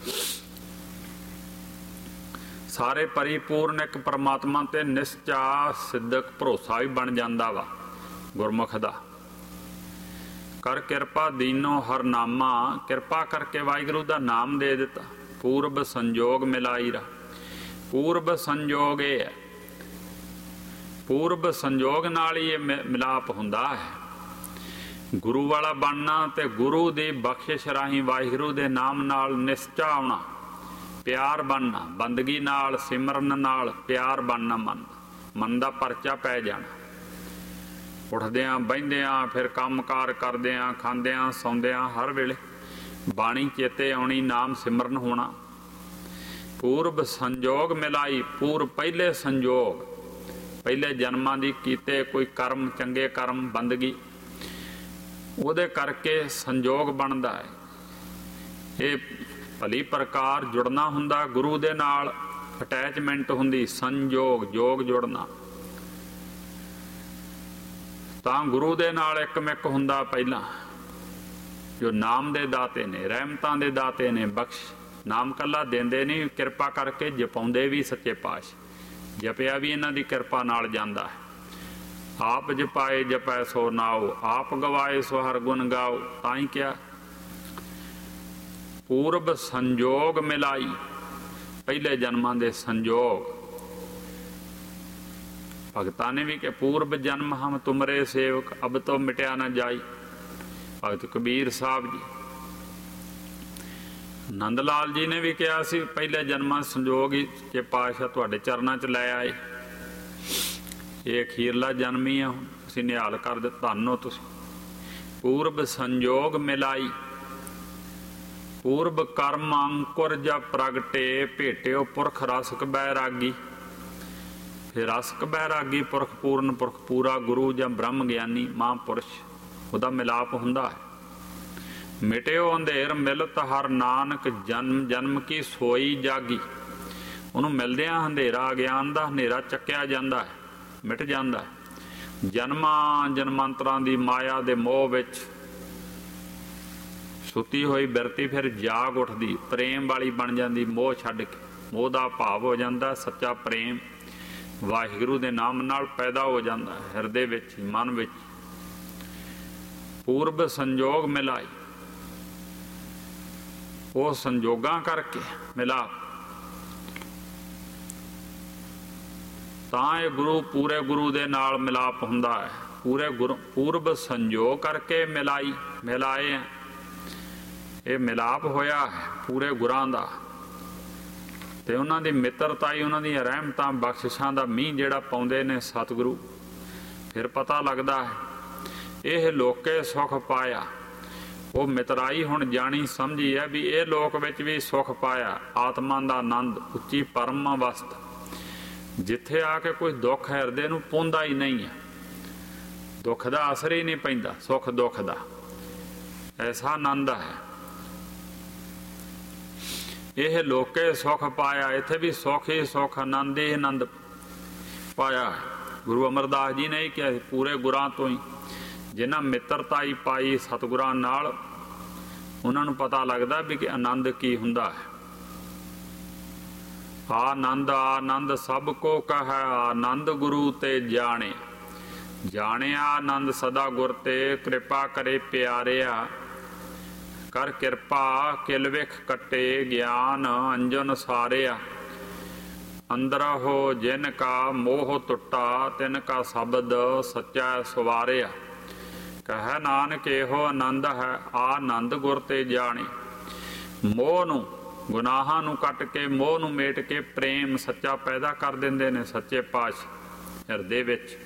ਸਾਰੇ ਪਰਿਪੂਰਨ ਇੱਕ ਪਰਮਾਤਮਾ ਤੇ ਨਿਸ਼ਚਾ ਸਿੱਧਕ ਭਰੋਸਾ ਵੀ ਬਣ ਜਾਂਦਾ ਵਾ ਗੁਰਮੁਖ ਦਾ। ਕਰ ਕਿਰਪਾ ਦੀਨੋ ਹਰਨਾਮਾ, ਕਿਰਪਾ ਕਰਕੇ ਵਾਹਿਗੁਰੂ ਦਾ ਨਾਮ ਦੇ ਦਿੱਤਾ। ਪੂਰਬ ਸੰਜੋਗ ਮਿਲਾਈ ਰਾ, ਪੂਰਬ ਸੰਜੋਗ ਇਹ ਹੈ, ਪੂਰਬ ਸੰਜੋਗ ਨਾਲ ਹੀ ਇਹ ਮਿਲਾਪ ਹੁੰਦਾ ਹੈ। ਗੁਰੂ ਵਾਲਾ ਬਣਨਾ ਤੇ ਗੁਰੂ ਦੀ ਬਖਸ਼ਿਸ਼ ਰਾਹੀਂ ਵਾਹਿਗੁਰੂ ਦੇ ਨਾਮ ਨਾਲ ਨਿਸ਼ਚਾ ਆਉਣਾ, ਪਿਆਰ ਬਣਨਾ, ਬੰਦਗੀ ਨਾਲ ਸਿਮਰਨ ਨਾਲ ਪਿਆਰ ਬਣਨਾ, ਮਨ ਮਨ ਦਾ ਪਰਚਾ ਪੈ ਜਾਣਾ। ਉੱਠਦਿਆਂ ਬਹਿੰਦਿਆਂ, ਫਿਰ ਕੰਮ ਕਾਰ ਕਰਦਿਆਂ, ਖਾਂਦਿਆਂ ਸੌਂਦਿਆਂ, ਹਰ ਵੇਲੇ ਬਾਣੀ ਚੇਤੇ ਆਉਣੀ, ਨਾਮ ਸਿਮਰਨ ਹੋਣਾ। ਪੂਰਬ ਸੰਜੋਗ ਮਿਲਾਈ, ਪੂਰਬ ਪਹਿਲੇ ਸੰਜੋਗ, ਪਹਿਲੇ ਜਨਮਾਂ ਦੀ ਕੀਤੇ ਕੋਈ ਕਰਮ, ਚੰਗੇ ਕਰਮ, ਬੰਦਗੀ, ਉਹਦੇ ਕਰਕੇ ਸੰਜੋਗ ਬਣਦਾ ਹੈ। ਇਹ ਭਲੀ ਪ੍ਰਕਾਰ ਜੁੜਨਾ ਹੁੰਦਾ ਗੁਰੂ ਦੇ ਨਾਲ, ਅਟੈਚਮੈਂਟ ਹੁੰਦੀ, ਸੰਜੋਗ ਜੋਗ ਜੁੜਨਾ। ਤਾਂ ਗੁਰੂ ਦੇ ਨਾਲ ਇੱਕ ਮਿੱਕ ਹੁੰਦਾ ਪਹਿਲਾਂ, ਜੋ ਨਾਮ ਦੇ ਦਾਤੇ ਨੇ, ਰਹਿਮਤਾਂ ਦੇ ਦਾਤੇ ਨੇ, ਬਖਸ਼। ਨਾਮ ਕੱਲਾ ਦਿੰਦੇ ਨਹੀਂ, ਕਿਰਪਾ ਕਰਕੇ ਜਪਾਉਂਦੇ ਵੀ ਸੱਚੇ ਪਾਤਸ਼ਾਹ। ਜਪਿਆ ਵੀ ਇਹਨਾਂ ਦੀ ਕਿਰਪਾ ਨਾਲ ਜਾਂਦਾ ਹੈ। ਆਪ ਜਪਾਏ ਜਪੈ ਸੋ ਨਾਉ, ਆਪ ਗਵਾਏ ਸੋ ਹਰ ਗੁਣ ਗਾਓ। ਤਾਂ ਹੀ ਕਿਹਾ ਪੂਰਬ ਸੰਜੋਗ ਮਿਲਾਈ, ਪਹਿਲੇ ਜਨਮਾਂ ਦੇ ਸੰਜੋਗ। ਭਗਤਾਂ ਨੇ ਵੀ ਕਿ ਪੂਰਬ ਜਨਮ ਹਮ ਤੁਮਰੇ ਸੇਵਕ, ਅਬ ਤੋਂ ਮਿਟਿਆ ਨਾ ਜਾਈ। ਭਗਤ ਕਬੀਰ ਸਾਹਿਬ ਜੀ, ਨੰਦ ਲਾਲ ਜੀ ਨੇ ਵੀ ਕਿਹਾ ਸੀ ਪਹਿਲੇ ਜਨਮਾਂ ਸੰਜੋਗ ਹੀ ਕਿ ਪਾਤਸ਼ਾਹ ਤੁਹਾਡੇ ਚਰਨਾਂ 'ਚ ਲੈ ਆਏ। ਇਹ ਅਖੀਰਲਾ ਜਨਮ ਹੀ ਆ, ਹੁਣ ਅਸੀਂ ਨਿਹਾਲ ਕਰ ਦਿੱਤਾ, ਧੰਨ ਹੋ ਤੁਸੀਂ। ਪੂਰਬ ਸੰਜੋਗ ਮਿਲਾਈ, पूर्व कर्म अंकुर जब प्रगटे भेटियो पुरख रसक बैरागी। फिर रसक बैरागी पुरख पूर्ण पुरख पूरा गुरु ਜਾਂ ब्रह्म ਗਿਆਨੀ महापुरुष ਉਹਦਾ ਮਿਲਾਪ ਹੁੰਦਾ ਹੈ। ਮਿਟਿਓ ਅੰਧੇਰ ਮਿਲਤ ਹਰ ਨਾਨਕ ਜਨਮ ਜਨਮ ਕੀ ਸੋਈ ਜਾਗੀ। ਉਹਨੂੰ ਮਿਲਦਿਆਂ ਹਨੇਰਾ ਗਿਆਨ ਦਾ ਹਨੇਰਾ ਚੱਕਿਆ ਜਾਂਦਾ ਹੈ, ਮਿਟ ਜਾਂਦਾ ਹੈ। ਜਨਮਾਂ ਜਨਮਾਂਤਰਾਂ ਦੀ ਮਾਇਆ ਦੇ ਮੋਹ ਵਿੱਚ ਸੁੱਤੀ ਹੋਈ ਬਿਰਤੀ ਫਿਰ ਜਾਗ ਉੱਠਦੀ, ਪ੍ਰੇਮ ਵਾਲੀ ਬਣ ਜਾਂਦੀ। ਮੋਹ ਛੱਡ ਕੇ ਮੋਹ ਦਾ ਭਾਵ ਹੋ ਜਾਂਦਾ ਸੱਚਾ ਪ੍ਰੇਮ ਵਾਹਿਗੁਰੂ ਦੇ ਨਾਮ ਨਾਲ ਪੈਦਾ ਹੋ ਜਾਂਦਾ ਹਿਰਦੇ ਵਿੱਚ, ਮਨ ਵਿੱਚ। ਪੂਰਬ ਸੰਜੋਗ ਮਿਲਾਈ, ਉਹ ਸੰਜੋਗਾਂ ਕਰਕੇ ਮਿਲਾ ਤਾਂ ਇਹ ਗੁਰੂ ਪੂਰੇ ਗੁਰੂ ਦੇ ਨਾਲ ਮਿਲਾਪ ਹੁੰਦਾ ਹੈ। ਪੂਰੇ ਗੁਰੂ ਪੂਰਬ ਸੰਜੋਗ ਕਰਕੇ ਮਿਲਾਈ ਮਿਲਾਏ ਹੈ, ਇਹ ਮਿਲਾਪ ਹੋਇਆ ਹੈ ਪੂਰੇ ਗੁਰਾਂ ਦਾ। ਤੇ ਉਹਨਾਂ ਦੀ ਮਿੱਤਰਤਾਈ, ਉਹਨਾਂ ਦੀਆਂ ਰਹਿਮਤਾਂ ਬਖਸ਼ਿਸ਼ਾਂ ਦਾ ਮੀਂਹ ਜਿਹੜਾ ਪਾਉਂਦੇ ਨੇ ਸਤਿਗੁਰੂ, ਫਿਰ ਪਤਾ ਲੱਗਦਾ ਹੈ ਇਹ ਲੋਕੇ ਸੁਖ ਪਾਇਆ। ਉਹ ਮਿਤਰਾਈ ਹੁਣ ਜਾਣੀ ਸਮਝੀ ਹੈ ਵੀ ਇਹ ਲੋਕ ਵਿੱਚ ਵੀ ਸੁਖ ਪਾਇਆ, ਆਤਮਾ ਦਾ ਆਨੰਦ, ਉੱਚੀ ਪਰਮ ਅਵਸਥ, ਜਿੱਥੇ ਆ ਕੇ ਕੋਈ ਦੁੱਖ ਹਿਰਦੇ ਨੂੰ ਪਾਉਂਦਾ ਹੀ ਨਹੀਂ ਹੈ, ਦੁੱਖ ਦਾ ਅਸਰ ਹੀ ਨਹੀਂ ਪੈਂਦਾ, ਸੁੱਖ ਦੁੱਖ ਦਾ ਐਸਾ ਆਨੰਦ ਹੈ। ਇਹ ਲੋਕੇ ਸੁਖ ਪਾਇਆ, ਇੱਥੇ ਵੀ ਸੁੱਖ ਹੀ ਸੁੱਖ, ਆਨੰਦ ਹੀ ਆਨੰਦ ਪਾਇਆ। ਗੁਰੂ ਅਮਰਦਾਸ ਜੀ ਨੇ ਹੀ ਕਿਹਾ ਪੂਰੇ ਗੁਰਾਂ ਤੋਂ ਹੀ ਜਿਨ੍ਹਾਂ ਮਿੱਤਰਤਾਈ ਪਾਈ ਸਤਿਗੁਰਾਂ ਨਾਲ, ਉਹਨਾਂ ਨੂੰ ਪਤਾ ਲੱਗਦਾ ਵੀ ਕਿ ਆਨੰਦ ਕੀ ਹੁੰਦਾ ਹੈ। ਆਨੰਦ ਆਨੰਦ ਸਭ ਕੋ ਕਹੈ, ਆਨੰਦ ਗੁਰੂ ਤੇ ਜਾਣੇ। ਜਾਣਿਆ ਆਨੰਦ ਸਦਾ ਗੁਰ ਤੇ, ਕਿਰਪਾ ਕਰੇ ਪਿਆਰਿਆ। ਕਰ ਕਿਰਪਾ ਕਿਲ ਵਿਖ ਕੱਟੇ, ਗਿਆਨ ਅੰਜਨ ਸਾਰਿਆ। ਅੰਦਰ ਹੋ ਜਿਨ ਕਾ ਮੋਹ ਟੁੱਟਾ, ਤਿਨ ਕਾ ਸ਼ਬਦ ਸੱਚਾ ਸਵਾਰਿਆ। ਕਹਿ ਨਾਨਕ ਇਹੋ ਆਨੰਦ ਹੈ, ਆਨੰਦ ਗੁਰ ਤੇ ਜਾਣੇ। ਮੋਹ ਨੂੰ, ਗੁਨਾਹਾਂ ਨੂੰ ਕੱਟ ਕੇ, ਮੋਹ ਨੂੰ ਮੇਟ ਕੇ ਪ੍ਰੇਮ ਸੱਚਾ ਪੈਦਾ ਕਰ ਦਿੰਦੇ ਨੇ ਸੱਚੇ ਪਾਤਸ਼ਾਹ ਹਿਰਦੇ ਵਿੱਚ।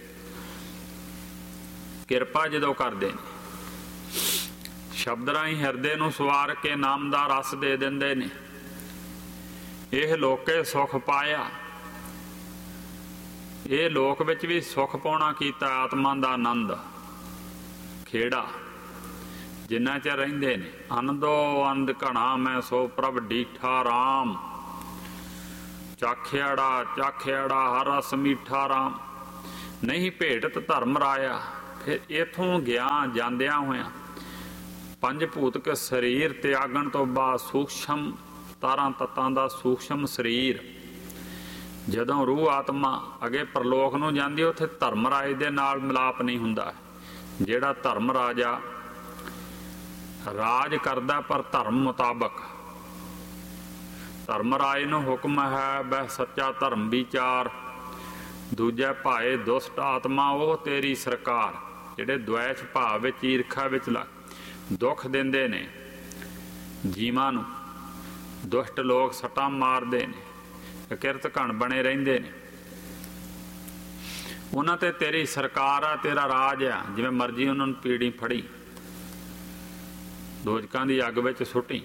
ਕਿਰਪਾ ਜਦੋਂ ਕਰਦੇ ਨੇ, ਸ਼ਬਦ ਰਾਹੀਂ ਹਿਰਦੇ ਨੂੰ ਸਵਾਰ ਕੇ ਨਾਮ ਦਾ ਰਸ ਦੇ ਦਿੰਦੇ ਨੇ। ਇਹ ਲੋਕੇ ਸੁਖ ਪਾਇਆ, ਇਹ ਲੋਕ ਵਿੱਚ ਵੀ ਸੁਖ ਪਾਉਣਾ ਕੀਤਾ, ਆਤਮਾ ਦਾ ਆਨੰਦ ਖੇੜਾ ਜਿੰਨਾ ਚਿਰ ਰਹਿੰਦੇ ਨੇ। ਆਨੰਦੋ ਆਨੰਦ ਘਣਾ ਮੈਂ ਸੋ ਪ੍ਰਭ ਡੀਠਾ ਰਾਮ। ਚਾਖਿਆੜਾ ਚਾਖਿਆੜਾ ਹਰ ਰਸ ਮੀਠਾ ਰਾਮ। ਨਹੀਂ ਭੇਟਤ ਧਰਮ ਰਾਇਆ। ਫਿਰ ਇੱਥੋਂ ਗਿਆ ਜਾਂਦਿਆਂ ਹੋਇਆਂ ਪੰਜ ਭੂਤਕ ਸਰੀਰ ਤਿਆਗਣ ਤੋਂ ਬਾਅਦ ਸੂਖਸ਼ਮ ਤਾਰਾਂ ਤੱਤਾਂ ਦਾ ਸੂਖਸ਼ਮ ਸਰੀਰ, ਜਦੋਂ ਰੂਹ ਆਤਮਾ ਅੱਗੇ ਪ੍ਰਲੋਕ ਨੂੰ ਜਾਂਦੀ, ਉੱਥੇ ਧਰਮ ਰਾਜ ਦੇ ਨਾਲ ਮਿਲਾਪ ਨਹੀਂ ਹੁੰਦਾ। ਜਿਹੜਾ ਧਰਮ ਰਾਜਾ ਰਾਜ ਕਰਦਾ ਪਰ ਧਰਮ ਮੁਤਾਬਕ, ਧਰਮ ਰਾਜ ਨੂੰ ਹੁਕਮ ਹੈ ਬਹਿ ਸੱਚਾ ਧਰਮ ਵਿਚਾਰ। ਦੂਜੇ ਭਾਏ ਦੁਸ਼ਟ ਆਤਮਾ ਉਹ ਤੇਰੀ ਸਰਕਾਰ। ਜਿਹੜੇ ਦੁਐਸ਼ ਭਾਵ ਵਿੱਚ, ਈਰਖਾ ਵਿੱਚ ਲੱਗ ਦੁੱਖ ਦਿੰਦੇ ਨੇ ਜੀਵਾਂ ਨੂੰ, ਦੁਸ਼ਟ ਲੋਕ ਸੱਟਾਂ ਮਾਰਦੇ ਨੇ, ਕਿਰਤ ਘਣ ਬਣੇ ਰਹਿੰਦੇ ਨੇ, ਉਹਨਾਂ ਤੇ ਤੇਰੀ ਸਰਕਾਰ ਆ, ਤੇਰਾ ਰਾਜ ਆ। ਜਿਵੇਂ ਮਰਜ਼ੀ ਉਹਨਾਂ ਨੂੰ ਪੀੜੀ ਫੜੀ, ਦੋਜਕਾਂ ਦੀ ਅੱਗ ਵਿੱਚ ਸੁੱਟੀ।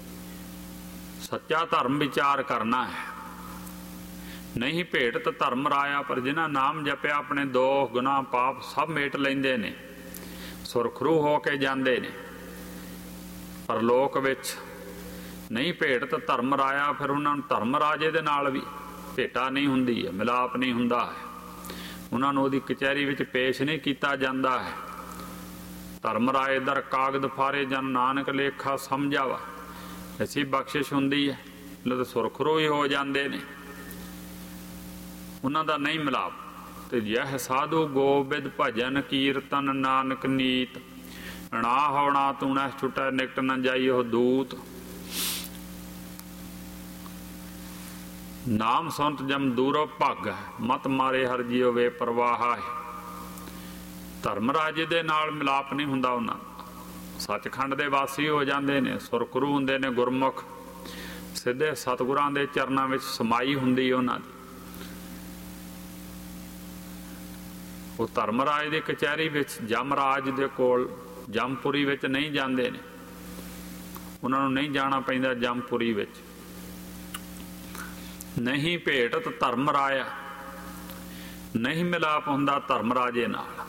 ਸੱਚਾ ਧਰਮ ਵਿਚਾਰ ਕਰਨਾ ਹੈ। ਨਹੀਂ ਭੇਟਤ ਧਰਮ ਰਾਇਆ। ਪਰ ਜਿਨ੍ਹਾਂ ਨਾਮ ਜਪਿਆ ਆਪਣੇ ਦੋਖ ਗੁਨਾਹ ਪਾਪ ਸਭ ਮੇਟ ਲੈਂਦੇ ਨੇ, ਸੁਰਖਰੂ ਹੋ ਕੇ ਜਾਂਦੇ ਨੇ ਪਰਲੋਕ ਵਿੱਚ। ਨਹੀਂ ਭੇਟਤ ਧਰਮ ਰਾਇਆ, ਫਿਰ ਉਹਨਾਂ ਨੂੰ ਧਰਮ ਰਾਜੇ ਦੇ ਨਾਲ ਵੀ ਭੇਟਾ ਨਹੀਂ ਹੁੰਦੀ ਹੈ, ਮਿਲਾਪ ਨਹੀਂ ਹੁੰਦਾ ਹੈ। ਉਹਨਾਂ ਨੂੰ ਉਹਦੀ ਕਚਹਿਰੀ ਵਿੱਚ ਪੇਸ਼ ਨਹੀਂ ਕੀਤਾ ਜਾਂਦਾ ਹੈ। ਧਰਮ ਰਾਏ ਦਰ ਕਾਗਦ ਫਾਰੇ ਜਨ ਨਾਨਕ ਲੇਖਾ ਸਮਝਾਵਾ। ਐਸੀ ਬਖਸ਼ਿਸ਼ ਹੁੰਦੀ ਹੈ, ਤਾਂ ਸੁਰਖਰੂ ਹੀ ਹੋ ਜਾਂਦੇ ਨੇ, ਉਹਨਾਂ ਦਾ ਨਹੀਂ ਮਿਲਾਪ। ਤੇ ਯਹ ਸਾਧੂ ਗੋਬਿੰਦ ਭਜਨ ਕੀਰਤਨ ਨਾਨਕ ਨੀਤ। ਨਾ ਹੋਣਾ ਤੂੰ ਨਾ ਛੁਟੈ ਨਿਕਟ ਨ ਜਾਈ ਉਹ ਦੂਤ। ਨਾਮ ਸੁਨਤ ਜਮ ਦੂਰੋ ਭੱਗ, ਮਤ ਮਾਰੇ ਹਰ ਜੀਉ ਵੇ ਪ੍ਰਵਾਹ ਹੈ। ਧਰਮ ਰਾਜੇ ਦੇ ਨਾਲ ਮਿਲਾਪ ਨਹੀਂ ਹੁੰਦਾ ਉਹਨਾਂ। ਸੱਚਖੰਡ ਦੇ ਵਾਸੀ ਹੋ ਜਾਂਦੇ ਨੇ, ਸੁਰਖਰੂ ਹੁੰਦੇ ਨੇ, ਗੁਰਮੁਖ ਸਿੱਧੇ ਸਤਿਗੁਰਾਂ ਦੇ ਚਰਨਾਂ ਵਿੱਚ ਸਮਾਈ ਹੁੰਦੀ ਉਹਨਾਂ ਦੀ। ਉਹ ਧਰਮਰਾਜ ਦੀ ਕਚਹਿਰੀ ਵਿੱਚ, ਜਮਰਾਜ ਦੇ ਕੋਲ, ਜਮਪੁਰੀ ਵਿੱਚ ਨਹੀਂ ਜਾਂਦੇ ਨੇ। ਉਹਨਾਂ ਨੂੰ ਨਹੀਂ ਜਾਣਾ ਪੈਂਦਾ ਜਮਪੁਰੀ ਵਿੱਚ। ਨਹੀਂ ਭੇਟਤ ਧਰਮ ਰਾਇਆ, ਨਹੀਂ ਮਿਲਾਪ ਹੁੰਦਾ ਧਰਮ ਰਾਜੇ ਨਾਲ।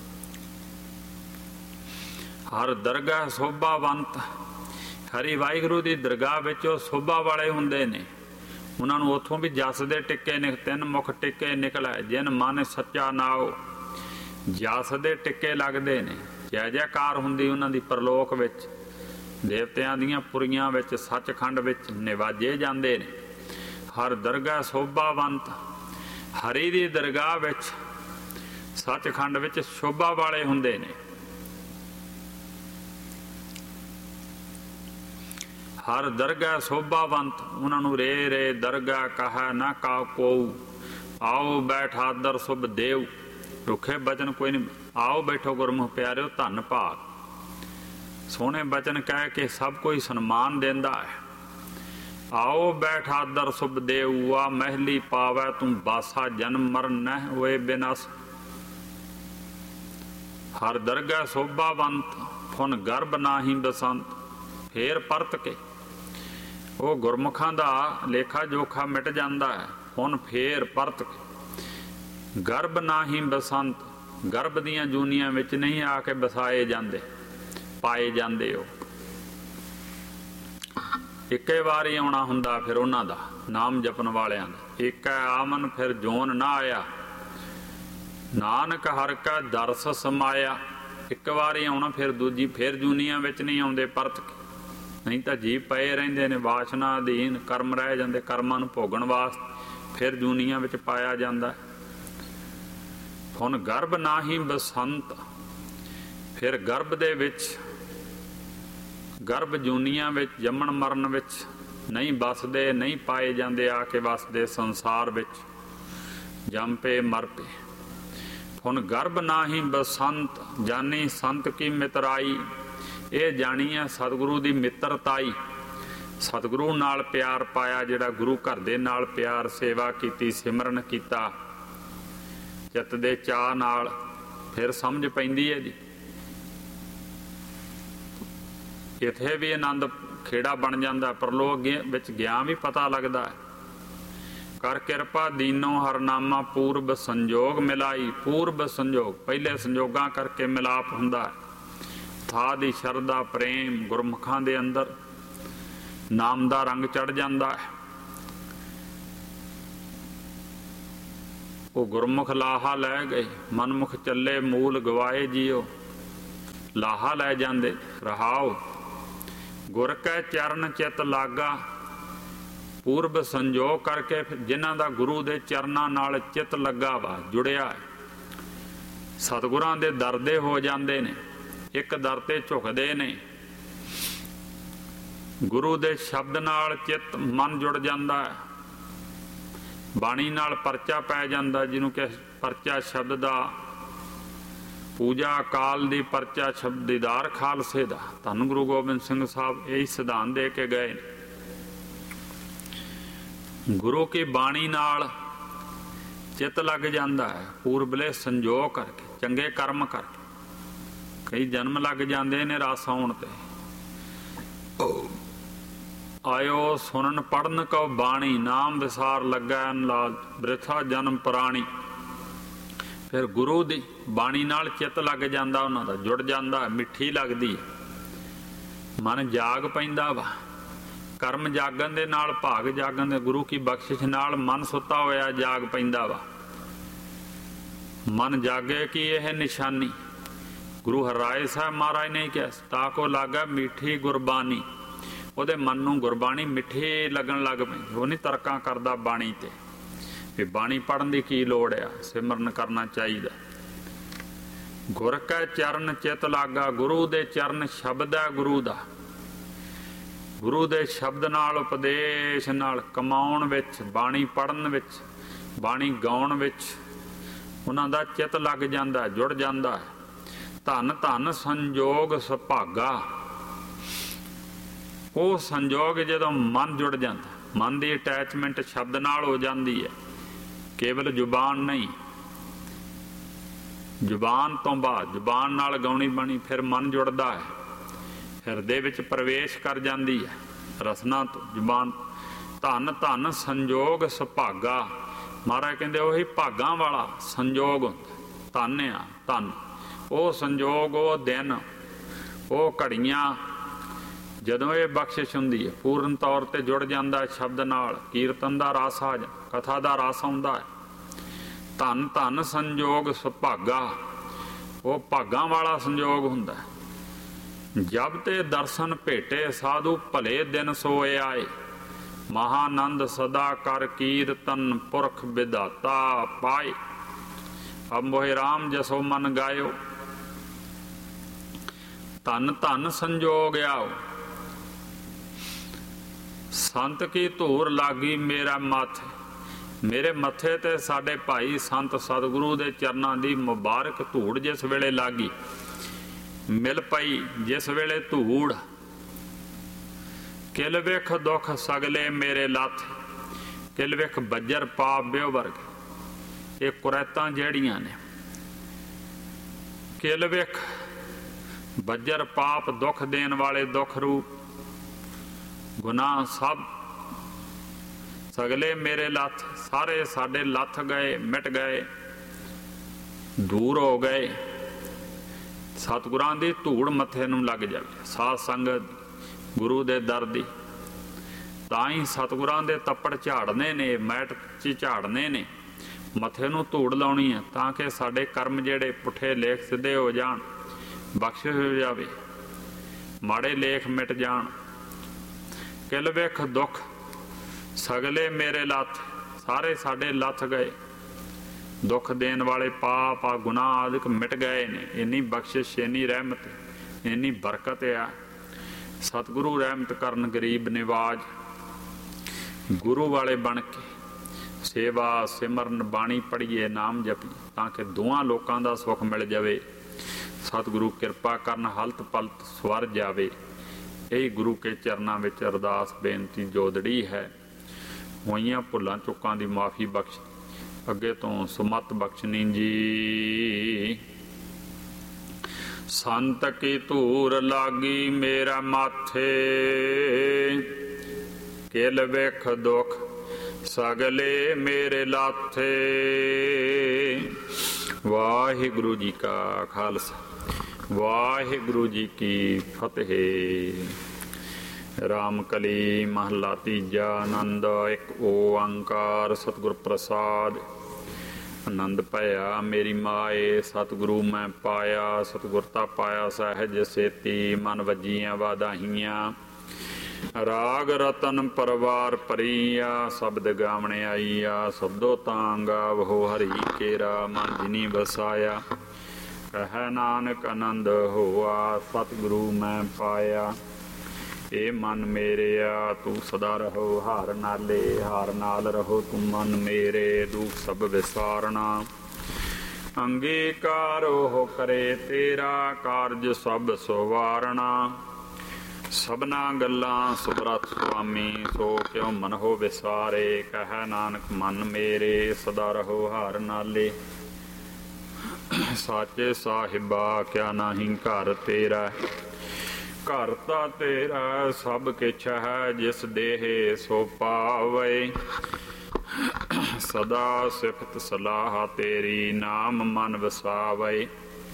ਹਰ ਦਰਗਾਹ ਸੋਭਾਵੰਤ, ਹਰੀ ਵਾਹਿਗੁਰੂ ਦੀ ਦਰਗਾਹ ਵਿੱਚ ਉਹ ਸੋਭਾ ਵਾਲੇ ਹੁੰਦੇ ਨੇ। ਉਹਨਾਂ ਨੂੰ ਉੱਥੋਂ ਵੀ ਜਸ ਦੇ ਟਿੱਕੇ ਨਿਕ ਤਿੰਨ ਮੁਖ ਟਿੱਕੇ ਨਿਕਲੇ, ਜਿਨ ਮਨ ਸੱਚਾ ਨਾਓ। ਜਸ ਦੇ ਟਿੱਕੇ ਲੱਗਦੇ ਨੇ, ਜੈ ਜੈਕਾਰ ਹੁੰਦੀ ਉਹਨਾਂ ਦੀ ਪਰਲੋਕ ਵਿੱਚ। ਦੇਵਤਿਆਂ ਦੀਆਂ ਪੁਰੀਆਂ ਵਿੱਚ ਸੱਚਖੰਡ ਵਿੱਚ ਨਿਵਾਜੇ ਜਾਂਦੇ ਨੇ। ਹਰ ਦਰਗਾਹ ਸੋਭਾਵੰਤ, ਹਰੀ ਦੀ ਦਰਗਾਹ ਵਿੱਚ ਸੱਚਖੰਡ ਵਿੱਚ ਸ਼ੋਭਾ ਵਾਲੇ ਹੁੰਦੇ ਨੇ। ਹਰ ਦਰਗਾਹ ਸੋਭਾਵੰਤ, ਉਹਨਾਂ ਨੂੰ ਰੇ ਰੇ ਦਰਗਾਹ ਕਹੈ ਨਾ ਕਾ ਕੋਊ। ਆਓ ਬੈਠ ਆਦਰ ਸੁਭ ਦੇਵ, ਰੁੱਖੇ ਬਚਨ ਕੋਈ ਨਹੀਂ। ਆਓ ਬੈਠੋ ਗੁਰਮੁਖ ਪਿਆਰਿਓ, ਧੰਨ ਭਾਗ। ਸੋਹਣੇ ਬਚਨ ਕਹਿ ਕੇ ਸਭ ਕੋਈ ਸਨਮਾਨ ਦਿੰਦਾ ਹੈ। ਆਓ ਬੈਠ ਆਦਰ ਸੁਭ ਦੇਵ, ਆ ਮਹਿਲੀ ਪਾਵੈ ਤੂੰ ਬਾਸਾ, ਜਨਮ ਮਰਨ ਨਹਿ ਹੋਏ ਬਿਨਾਸ। ਹਰ ਦਰਗਾਹ ਸੋਭਾਵੰਤ, ਫੁਨ ਗਰਭ ਨਾਹੀ ਬਸੰਤ। ਫੇਰ ਪਰਤ ਕੇ ਉਹ ਗੁਰਮੁਖਾਂ ਦਾ ਲੇਖਾ ਜੋਖਾ ਮਿਟ ਜਾਂਦਾ ਹੈ। ਹੁਣ ਫੇਰ ਪਰਤ ਕੇ ਗਰਭ ਨਾਹੀ ਬਸੰਤ, ਗਰਭ ਦੀਆਂ ਜੂਨੀਆਂ ਵਿੱਚ ਨਹੀਂ ਆ ਕੇ ਬਸਾਏ ਜਾਂਦੇ, ਪਾਏ ਜਾਂਦੇ। ਉਹ ਇੱਕੇ ਵਾਰੀ ਆਉਣਾ ਹੁੰਦਾ ਫਿਰ ਉਹਨਾਂ ਦਾ, ਨਾਮ ਜਪਣ ਵਾਲਿਆਂ ਦਾ। ਇੱਕ ਆਮਨ ਫਿਰ ਜੋਨ ਨਾ ਆਇਆ, ਨਾਨਕ ਹਰ ਕਾ ਦਰਸ ਸਮਾਇਆ। ਇੱਕ ਵਾਰੀ ਆਉਣਾ, ਫਿਰ ਦੂਜੀ ਫਿਰ ਜੂਨੀਆਂ ਵਿੱਚ ਨਹੀਂ ਆਉਂਦੇ ਪਰਤ ਕੇ। ਨਹੀਂ ਤਾਂ ਜੀਵ ਪਏ ਰਹਿੰਦੇ ਨੇ ਵਾਸ਼ਨਾ ਅਧੀਨ, ਕਰਮ ਰਹਿ ਜਾਂਦੇ, ਕਰਮਾਂ ਨੂੰ ਭੋਗਣ ਵਾਸਤੇ ਫਿਰ ਜੂਨੀਆਂ ਵਿੱਚ ਪਾਇਆ ਜਾਂਦਾ। ਹੁਣ ਗਰਭ ਨਾਹੀ ਬਸੰਤ, ਫਿਰ ਗਰਭ ਦੇ ਵਿੱਚ, ਗਰਭ ਜੂਨੀਆਂ ਵਿੱਚ ਜੰਮਣ ਮਰਨ ਵਿੱਚ ਨਹੀਂ ਬਸਦੇ, ਨਹੀਂ ਪਾਏ ਜਾਂਦੇ, ਆ ਕੇ ਵਸਦੇ ਸੰਸਾਰ ਵਿੱਚ, ਜੰਮ ਪੇ ਮਰ ਪੇ। ਹੁਣ ਗਰਭ ਨਾਹੀ ਬਸੰਤ, ਜਾਨੀ ਸੰਤ ਕੀ ਮਿਤਰਾਈ। ਇਹ ਜਾਣੀ ਹੈ ਸਤਿਗੁਰੂ ਦੀ ਮਿੱਤਰਤਾਈ, ਸਤਿਗੁਰੂ ਨਾਲ ਪਿਆਰ ਪਾਇਆ, ਜਿਹੜਾ ਗੁਰੂ ਘਰ ਦੇ ਨਾਲ ਪਿਆਰ, ਸੇਵਾ ਕੀਤੀ, ਸਿਮਰਨ ਕੀਤਾ ਚਿੱਤ ਦੇ ਚਾਅ ਨਾਲ, ਫਿਰ ਸਮਝ ਪੈਂਦੀ ਹੈ ਜੀ। ਇੱਥੇ ਵੀ ਆਨੰਦ ਖੇੜਾ ਬਣ ਜਾਂਦਾ, ਪਰਲੋਕ ਵਿੱਚ ਗਿਆ ਵੀ ਪਤਾ ਲੱਗਦਾ। ਕਰ ਕਿਰਪਾ ਦੀਨੋ ਹਰਨਾਮਾ, ਪੂਰਬ ਸੰਜੋਗ ਮਿਲਾਈ। ਪੂਰਬ ਸੰਜੋਗ, ਪਹਿਲੇ ਸੰਜੋਗਾਂ ਕਰਕੇ ਮਿਲਾਪ ਹੁੰਦਾ। ਥਾ ਦੀ ਸ਼ਰਧਾ ਪ੍ਰੇਮ ਗੁਰਮੁਖਾਂ ਦੇ ਅੰਦਰ ਨਾਮ ਦਾ ਰੰਗ ਚੜ ਜਾਂਦਾ ਹੈ। ਉਹ ਗੁਰਮੁਖ ਲਾਹਾ ਲੈ ਗਏ, ਮਨਮੁਖ ਚੱਲੇ ਮੂਲ ਗਵਾਏ ਜੀਓ। ਲਾਹਾ ਲੈ ਜਾਂਦੇ ਰਹਾਓ, ਗੁਰ ਕੈ ਚਰਨ ਚਿਤ ਲਾਗਾ। ਪੂਰਬ ਸੰਜੋਗ ਕਰਕੇ ਜਿਨ੍ਹਾਂ ਦਾ ਗੁਰੂ ਦੇ ਚਰਨਾਂ ਨਾਲ ਚਿੱਤ ਲੱਗਾ ਵਾ, ਜੁੜਿਆ, ਸਤਿਗੁਰਾਂ ਦੇ ਦਰ ਦੇ ਹੋ ਜਾਂਦੇ ਨੇ, ਇੱਕ ਦਰ ਤੇ ਝੁਕਦੇ ਨੇ। ਗੁਰੂ ਦੇ ਸ਼ਬਦ ਨਾਲ ਚਿੱਤ ਮਨ ਜੁੜ ਜਾਂਦਾ ਹੈ, ਬਾਣੀ ਨਾਲ ਪਰਚਾ ਪੈ ਜਾਂਦਾ, ਜਿਹਨੂੰ ਕਿ ਪਰਚਾ ਸ਼ਬਦ ਦਾ, ਪੂਜਾ ਅਕਾਲ ਦੀ, ਪਰਚਾ ਸ਼ਬਦ ਦੀਦਾਰ ਖਾਲਸੇ ਦਾ। ਧੰਨ ਗੁਰੂ ਗੋਬਿੰਦ ਸਿੰਘ ਸਾਹਿਬ ਇਹੀ ਸਿਧਾਂਤ ਦੇ ਕੇ ਗਏ ਨੇ। ਗੁਰੂ ਕੀ ਬਾਣੀ ਨਾਲ ਚਿੱਤ ਲੱਗ ਜਾਂਦਾ ਹੈ, ਪੂਰਬਲੇ ਸੰਜੋਗ ਕਰਕੇ, ਚੰਗੇ ਕਰਮ ਕਰਕੇ। ਕਈ ਜਨਮ ਲੱਗ ਜਾਂਦੇ ਨੇ ਰਸ ਆਉਣ ਤੇ। ਆਇਓ ਸੁਣਨ ਪੜਨ ਕਉ ਬਾਣੀ, ਨਾਮ ਵਿਸਾਰ ਲੱਗਾ ਅਨਲਾਲ, ਬ੍ਰਿਥਾ ਜਨਮ ਪੁਰਾਣੀ। ਫਿਰ ਗੁਰੂ ਦੀ ਬਾਣੀ ਨਾਲ ਚਿੱਤ ਲੱਗ ਜਾਂਦਾ, ਉਹਨਾਂ ਦਾ ਜੁੜ ਜਾਂਦਾ, ਮਿੱਠੀ ਲੱਗਦੀ, ਮਨ ਜਾਗ ਪੈਂਦਾ ਵਾ। ਕਰਮ ਜਾਗਣ ਦੇ ਨਾਲ, ਭਾਗ ਜਾਗਣ ਦੇ, ਗੁਰੂ ਕੀ ਬਖਸ਼ਿਸ਼ ਨਾਲ ਮਨ ਸੁੱਤਾ ਹੋਇਆ ਜਾਗ ਪੈਂਦਾ ਵਾ। ਮਨ ਜਾਗੇ ਕਿ ਇਹ ਨਿਸ਼ਾਨੀ ਗੁਰੂ ਹਰਿਰਾਏ ਸਾਹਿਬ ਮਹਾਰਾਜ ਨੇ ਕਿਹਾ, ਤਾ ਕੋ ਲਾਗਾ ਮਿੱਠੀ ਗੁਰਬਾਣੀ। ਉਹਦੇ ਮਨ ਨੂੰ ਗੁਰਬਾਣੀ ਮਿੱਠੀ ਲੱਗਣ ਲੱਗ ਪੈਂਦੀ। ਉਹ ਨਹੀਂ ਤਰਕਾਂ ਕਰਦਾ ਬਾਣੀ ਤੇ ਵੀ ਬਾਣੀ ਪੜ੍ਹਨ ਦੀ ਕੀ ਲੋੜ ਆ, ਸਿਮਰਨ ਕਰਨਾ ਚਾਹੀਦਾ। ਗੁਰ ਕੈ ਚਰਨ ਚਿਤ ਲਾਗਾ, ਗੁਰੂ ਦੇ ਚਰਨ ਸ਼ਬਦ ਹੈ ਗੁਰੂ ਦਾ। ਗੁਰੂ ਦੇ ਸ਼ਬਦ ਨਾਲ, ਉਪਦੇਸ਼ ਨਾਲ ਕਮਾਉਣ ਵਿੱਚ, ਬਾਣੀ ਪੜ੍ਹਨ ਵਿੱਚ, ਬਾਣੀ ਗਾਉਣ ਵਿੱਚ ਉਹਨਾਂ ਦਾ ਚਿੱਤ ਲੱਗ ਜਾਂਦਾ, ਜੁੜ ਜਾਂਦਾ। ਧੰਨ ਧੰਨ ਸੰਜੋਗ ਸੁਭਾਗਾ। ਉਹ ਸੰਜੋਗ ਜਦੋਂ ਮਨ ਜੁੜ ਜਾਂਦਾ, ਮਨ ਦੀ ਅਟੈਚਮੈਂਟ ਸ਼ਬਦ ਨਾਲ ਹੋ ਜਾਂਦੀ ਹੈ, ਕੇਵਲ ਜ਼ੁਬਾਨ ਨਹੀਂ। ਜ਼ੁਬਾਨ ਤੋਂ ਬਾਅਦ ਜ਼ੁਬਾਨ ਨਾਲ ਗਾਉਣੀ ਬਾਣੀ, ਫਿਰ ਮਨ ਜੁੜਦਾ ਹੈ, ਹਿਰਦੇ ਵਿੱਚ ਪ੍ਰਵੇਸ਼ ਕਰ ਜਾਂਦੀ ਹੈ ਰਸਨਾ ਤੋਂ ਜ਼ੁਬਾਨ। ਧੰਨ ਧੰਨ ਸੰਜੋਗ ਸੁਭਾਗਾ, ਮਹਾਰਾਜ ਕਹਿੰਦੇ ਉਹੀ ਭਾਗਾਂ ਵਾਲਾ ਸੰਜੋਗ ਹੁੰਦਾ। ਧੰਨ ਆ ਧੰਨ ਉਹ ਸੰਜੋਗ, ਉਹ ਦਿਨ, ਉਹ ਘੜੀਆਂ ਜਦੋਂ ਇਹ ਬਖਸ਼ਿਸ਼ ਹੁੰਦੀ ਹੈ, ਪੂਰਨ ਤੌਰ ਤੇ ਜੁੜ ਜਾਂਦਾ ਸ਼ਬਦ ਨਾਲ, ਕੀਰਤਨ ਦਾ ਰਸ ਆ ਜਾ, ਕਥਾ ਦਾ ਰਸ ਆਉਂਦਾ ਹੈ। ਧੰਨ ਧੰਨ ਸੰਜੋਗ ਸੁਭਾਗਾ, ਉਹ ਭਾਗਾਂ ਵਾਲਾ ਸੰਜੋਗ ਹੁੰਦਾ। ਜਬ ਤੇ ਦਰਸ਼ਨ ਭੇਟੇ ਸਾਧੂ ਭਲੇ ਦਿਨ ਸੋਏ ਆਏ, ਮਹਾਨੰਦ ਸਦਾ ਕਰ ਕੀਰਤਨ ਪੁਰਖ ਵਿਦਾਤਾ ਪਾਏ। ਅਬ ਮੋਹਿ ਰਾਮ ਜਸੋ ਮਨ ਗਾਇਓ, ਧੰਨ ਧੰਨ ਸੰਜੋਗ ਆਓ। ਸੰਤ ਕੀ ਧੂਰ ਲਾਗੀ ਮੇਰਾ ਮੱਥੇ, ਮੇਰੇ ਮੱਥੇ ਤੇ ਸਾਡੇ ਭਾਈ ਸੰਤ ਸਤਿਗੁਰੂ ਦੇ ਚਰਨਾਂ ਦੀ ਮੁਬਾਰਕ ਧੂੜ ਜਿਸ ਵੇਲੇ ਲਾਗੀ, ਮਿਲ ਪਈ ਜਿਸ ਵੇਲੇ ਧੂੜ। ਕਿਲ ਵੇਖ ਦੁੱਖ ਸਗਲੇ ਮੇਰੇ ਲੱਥ, ਕਿਲ ਵੇਖ ਬੱਜਰ ਪਾਪ ਬਿਓ ਵਰਗ। ਇਹ ਕੁਰੈਤਾਂ ਜਿਹੜੀਆਂ ਨੇ, ਕਿਲ ਵੇਖ ਬੱਜਰ ਪਾਪ ਦੁੱਖ ਦੇਣ ਵਾਲੇ ਦੁੱਖ ਰੂਪ ਗੁਨਾਹ ਸਭ ਸਗਲੇ ਮੇਰੇ ਲੱਥ, ਸਾਰੇ ਸਾਡੇ ਲੱਥ ਗਏ, ਮਿਟ ਗਏ, ਦੂਰ ਹੋ ਗਏ। ਸਤਿਗੁਰਾਂ ਦੀ ਧੂੜ ਮੱਥੇ ਨੂੰ ਲੱਗ ਜਾਵੇ, ਸਾਧ ਸੰਗਤ ਗੁਰੂ ਦੇ ਦਰ ਦੀ, ਤਾਂ ਹੀ ਸਤਿਗੁਰਾਂ ਦੇ ਤੱਪੜ ਝਾੜਨੇ ਨੇ, ਮੈਟ ਚ ਝਾੜਨੇ ਨੇ, ਮੱਥੇ ਨੂੰ ਧੂੜ ਲਾਉਣੀ ਹੈ, ਤਾਂ ਕਿ ਸਾਡੇ ਕਰਮ ਜਿਹੜੇ ਪੁੱਠੇ ਲੇਖ ਸਿੱਧੇ ਹੋ ਜਾਣ, ਬਖਸ਼ਿਸ਼ ਹੋ ਜਾਵੇ, ਮਾੜੇ ਲੇਖ ਮਿਟ ਜਾਣ। ਕਿਲ ਵੇਖ ਦੁੱਖ ਸਗਲੇ ਮੇਰੇ ਲੱਥ, ਸਾਰੇ ਸਾਡੇ ਲੱਥ ਗਏ, ਦੁੱਖ ਦੇਣ ਵਾਲੇ ਪਾਪ ਆ ਗੁਨਾਹ ਆਦਿਕ ਮਿਟ ਗਏ ਨੇ। ਇੰਨੀ ਬਖਸ਼ਿਸ਼, ਇੰਨੀ ਰਹਿਮਤ, ਇੰਨੀ ਬਰਕਤ ਆ। ਸਤਿਗੁਰੂ ਰਹਿਮਤ ਕਰਨ ਗਰੀਬ ਨਿਵਾਜ, ਗੁਰੂ ਵਾਲੇ ਬਣ ਕੇ ਸੇਵਾ ਸਿਮਰਨ ਬਾਣੀ ਪੜ੍ਹੀਏ, ਨਾਮ ਜਪੀਏ, ਤਾਂ ਕਿ ਦੋਵਾਂ ਲੋਕਾਂ ਦਾ ਸੁੱਖ ਮਿਲ ਜਾਵੇ। ਸਤਿਗੁਰੂ ਕਿਰਪਾ ਕਰਨ ਹਲਤ ਪਲਤ ਸਵਰ ਜਾਵੇ। ਇਹੀ ਗੁਰੂ ਕੇ ਚਰਨਾਂ ਵਿੱਚ ਅਰਦਾਸ ਬੇਨਤੀ ਜੋਦੜੀ ਹੈ। ਹੋਈਆਂ ਭੁੱਲਾਂ ਚੁੱਕਾਂ ਦੀ ਮਾਫੀ ਬਖਸ਼, ਅੱਗੇ ਤੋਂ ਸੁਮਤ ਬਖਸ਼ਣੀ ਜੀ। ਸੰਤ ਕੀ ਧੂਰ ਲਾਗੀ ਮੇਰਾ ਮਾਥੇ, ਕਿਲ ਵੇਖ ਦੁੱਖ ਸਗਲੇ ਮੇਰੇ ਲਾਥੇ। ਵਾਹਿਗੁਰੂ ਜੀ ਕਾ ਖਾਲਸਾ, ਵਾਹਿਗੁਰੂ ਜੀ ਕੀ ਫਤਿਹ। ਰਾਮ ਕਲੀ ਮਹਲਾ ਤੀਜਾ। ਆਨੰਦ ਇੱਕ ਓੰਕਾਰ ਸਤਿਗੁਰ ਪ੍ਰਸਾਦ। ਆਨੰਦ ਭਇਆ ਮੇਰੀ ਮਾਏ, ਸਤਿਗੁਰੂ ਮੈਂ ਪਾਇਆ, ਸਤਿਗੁਰ ਤਾ ਪਾਇਆ ਸਹਿਜ ਸੇਤੀ, ਮਨ ਵੱਜੀਆਂ ਵਾਧਾਈਆਂ। ਰਾਗ ਰਤਨ ਪਰਵਾਰ ਭਰੀਆ, ਸ਼ਬਦ ਗਾਵਣ ਆਈਆ, ਸ਼ਬਦੋ ਤਾਂ ਗਾਵੋ ਹਰੀ ਕੇਰਾ, ਮਨ ਜਿਨੀ ਵਸਾਇਆ। ਕਹਿ ਨਾਨਕ ਆਨੰਦ ਹੋਆ, ਸਤਿਗੁਰੂ ਮੈਂ ਪਾਇਆ। ਏ ਮਨ ਮੇਰਿਆ ਤੂੰ ਸਦਾ ਰਹੋ ਹਾਰ ਨਾਲੇ, ਹਾਰ ਨਾਲ ਰਹੋ ਤੂੰ ਮਨ ਮੇਰੇ, ਦੁੱਖ ਸਭ ਵਿਸਾਰਨਾ। ਅੰਗੀਕਾਰ ਉਹ ਕਰੇ ਤੇਰਾ, ਕਾਰਜ ਸਭ ਸਵਾਰਨਾ। ਸਭਨਾ ਗੱਲਾਂ ਸੁਭਰਤ ਸੁਆਮੀ, ਸੋ ਕਿਉ ਮਨ ਹੋ ਵਿਸਾਰੇ। ਕਹਿ ਨਾਨਕ ਮਨ ਮੇਰੇ ਸਦਾ ਰਹੋ ਹਾਰ ਨਾਲੇ। ਸਾਚੇ ਸਾਹਿਬਾ ਕਿਆ ਨਾਹੀਂ ਘਰ ਤੇਰਾ, ਘਰ ਤਾਂ ਤੇਰਾ ਸਭ ਕਿਛ ਹੈ, ਜਿਸ ਦੇਹ ਸੋ ਪਾਵੇ। ਸਦਾ ਸਿਫਤ ਸਲਾਹ ਤੇਰੀ, ਨਾਮ ਮਨ ਵਸਾਵੇ।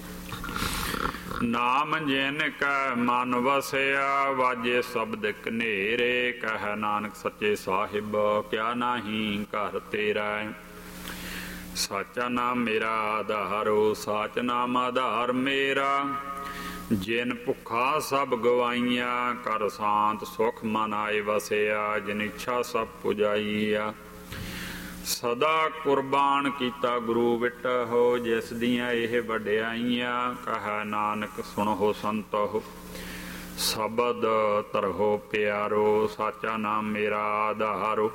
ਨਾਮ ਜਿਨ ਕੈ ਮਨ ਵਸਿਆ, ਵਾਜੇ ਸ਼ਬਦ ਕਨੇਰੇ। ਕਹਿ ਨਾਨਕ ਸੱਚੇ ਸਾਹਿਬ ਕਿਆ ਨਾਹੀਂ ਘਰ ਤੇਰਾ। ਸਾਚਾ ਨਾਮ ਮੇਰਾ ਆਧਾਰੋ, ਸਾਚ ਨਾਮ ਆਧਾਰ ਮੇਰਾ। ਜਿਨ ਭੁੱਖਾ ਸਭ ਗਵਾਈਆਂ, ਕਰ ਸ਼ਾਂਤ ਸੁਖ ਮਨ ਆਏ ਵਸਿਆ। ਜਿਨ ਇੱਛਾ ਸਭ ਪੁਜਾਈਆ, ਸਦਾ ਕੁਰਬਾਨ ਕੀਤਾ ਗੁਰੂ ਵਿਟਹੁ। ਜਿਸ ਦੀਆਂ ਇਹ ਵਡਿਆਈਆਂ, ਕਹਿ ਨਾਨਕ ਸੁਣੋ ਸੰਤੋ। ਸ਼ਬਦ ਧਰੋ ਪਿਆਰੋ, ਸਾਚਾ ਨਾਮ ਮੇਰਾ ਆਧਾਰੋ।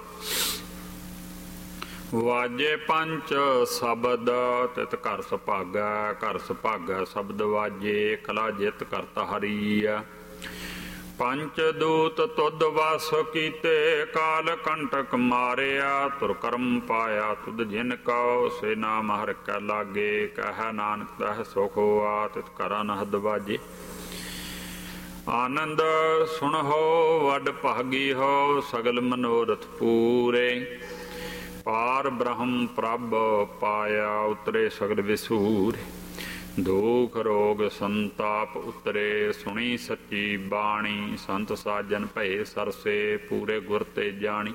ਵਾਜੇ ਪੰਚ ਸ਼ਬਦ, ਤਿਤ ਘਰ ਸੁਭਾਗਾ। ਘਰ ਸੁਭਾਗਾ ਸ਼ਬਦ ਵਾਜੇ, ਕਲਾ ਜਿਤ ਕਰਤਾ ਹਰੀਆ। ਪੰਚ ਦੂਤ ਤੁਧ ਵਸ ਕੀਤੇ, ਕਾਲ ਕੰਟਕ ਮਾਰਿਆ। ਤੁਰ ਕਰਮ ਪਾਇਆ ਤੁਧ ਜਿਨ ਕਉ, ਸੇ ਨਾਮ ਹਰਿ ਕੈ ਲਾਗੇ। ਕਹਿ ਨਾਨਕ ਤਹ ਸੁਖ ਹੋਆ, ਤਿਤ ਘਰਾਂ ਨਹਦ ਵਾਜੇ। ਆਨੰਦ ਸੁਣਹੁ ਵੱਡ ਭਾਗੀ ਹੋ, ਸਗਲ ਮਨੋਰਥ ਪੂਰੇ। ਪਾਰ ਬ੍ਰਹਮ ਪ੍ਰਭ ਪਾਇਆ, ਉਤਰੇ ਸਗਲ ਵਿਸੂਰੇ। ਦੁਖ ਰੋਗ ਸੰਤਾਪ ਉਤਰੇ, ਸੁਣੀ ਸੱਚੀ ਬਾਣੀ। ਸੰਤ ਸਾਜਨ ਭਏ ਸਰਸੇ, ਪੂਰੇ ਗੁਰ ਤੇ ਜਾਣੀ।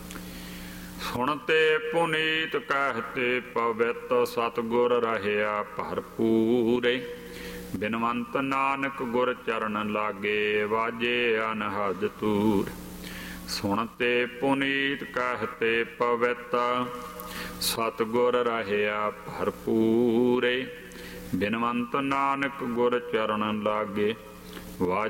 ਸੁਣਤੇ ਪੁਨੀਤ ਕਹਿਤੇ ਪਵਿੱਤ, ਸਤਿਗੁਰ ਰਹਿਆ ਭਰਪੂਰੇ। ਬਿਨਵੰਤ ਨਾਨਕ ਗੁਰ ਚਰਨ ਲਾਗੇ, ਵਾਜੇ ਅਨਹਦ ਤੂਰ। ਸੁਣਤੇ ਪੁਨੀਤ ਕਹਿਤੇ ਪਵਿੱਤ, ਸਤਿਗੁਰ ਰਹਿਆ ਭਰਪੂਰੇ। ਬਿਨਵੰਤ ਨਾਨਕ ਗੁਰ ਚਰਨ ਲਾਗੇ, ਵਾਜੇ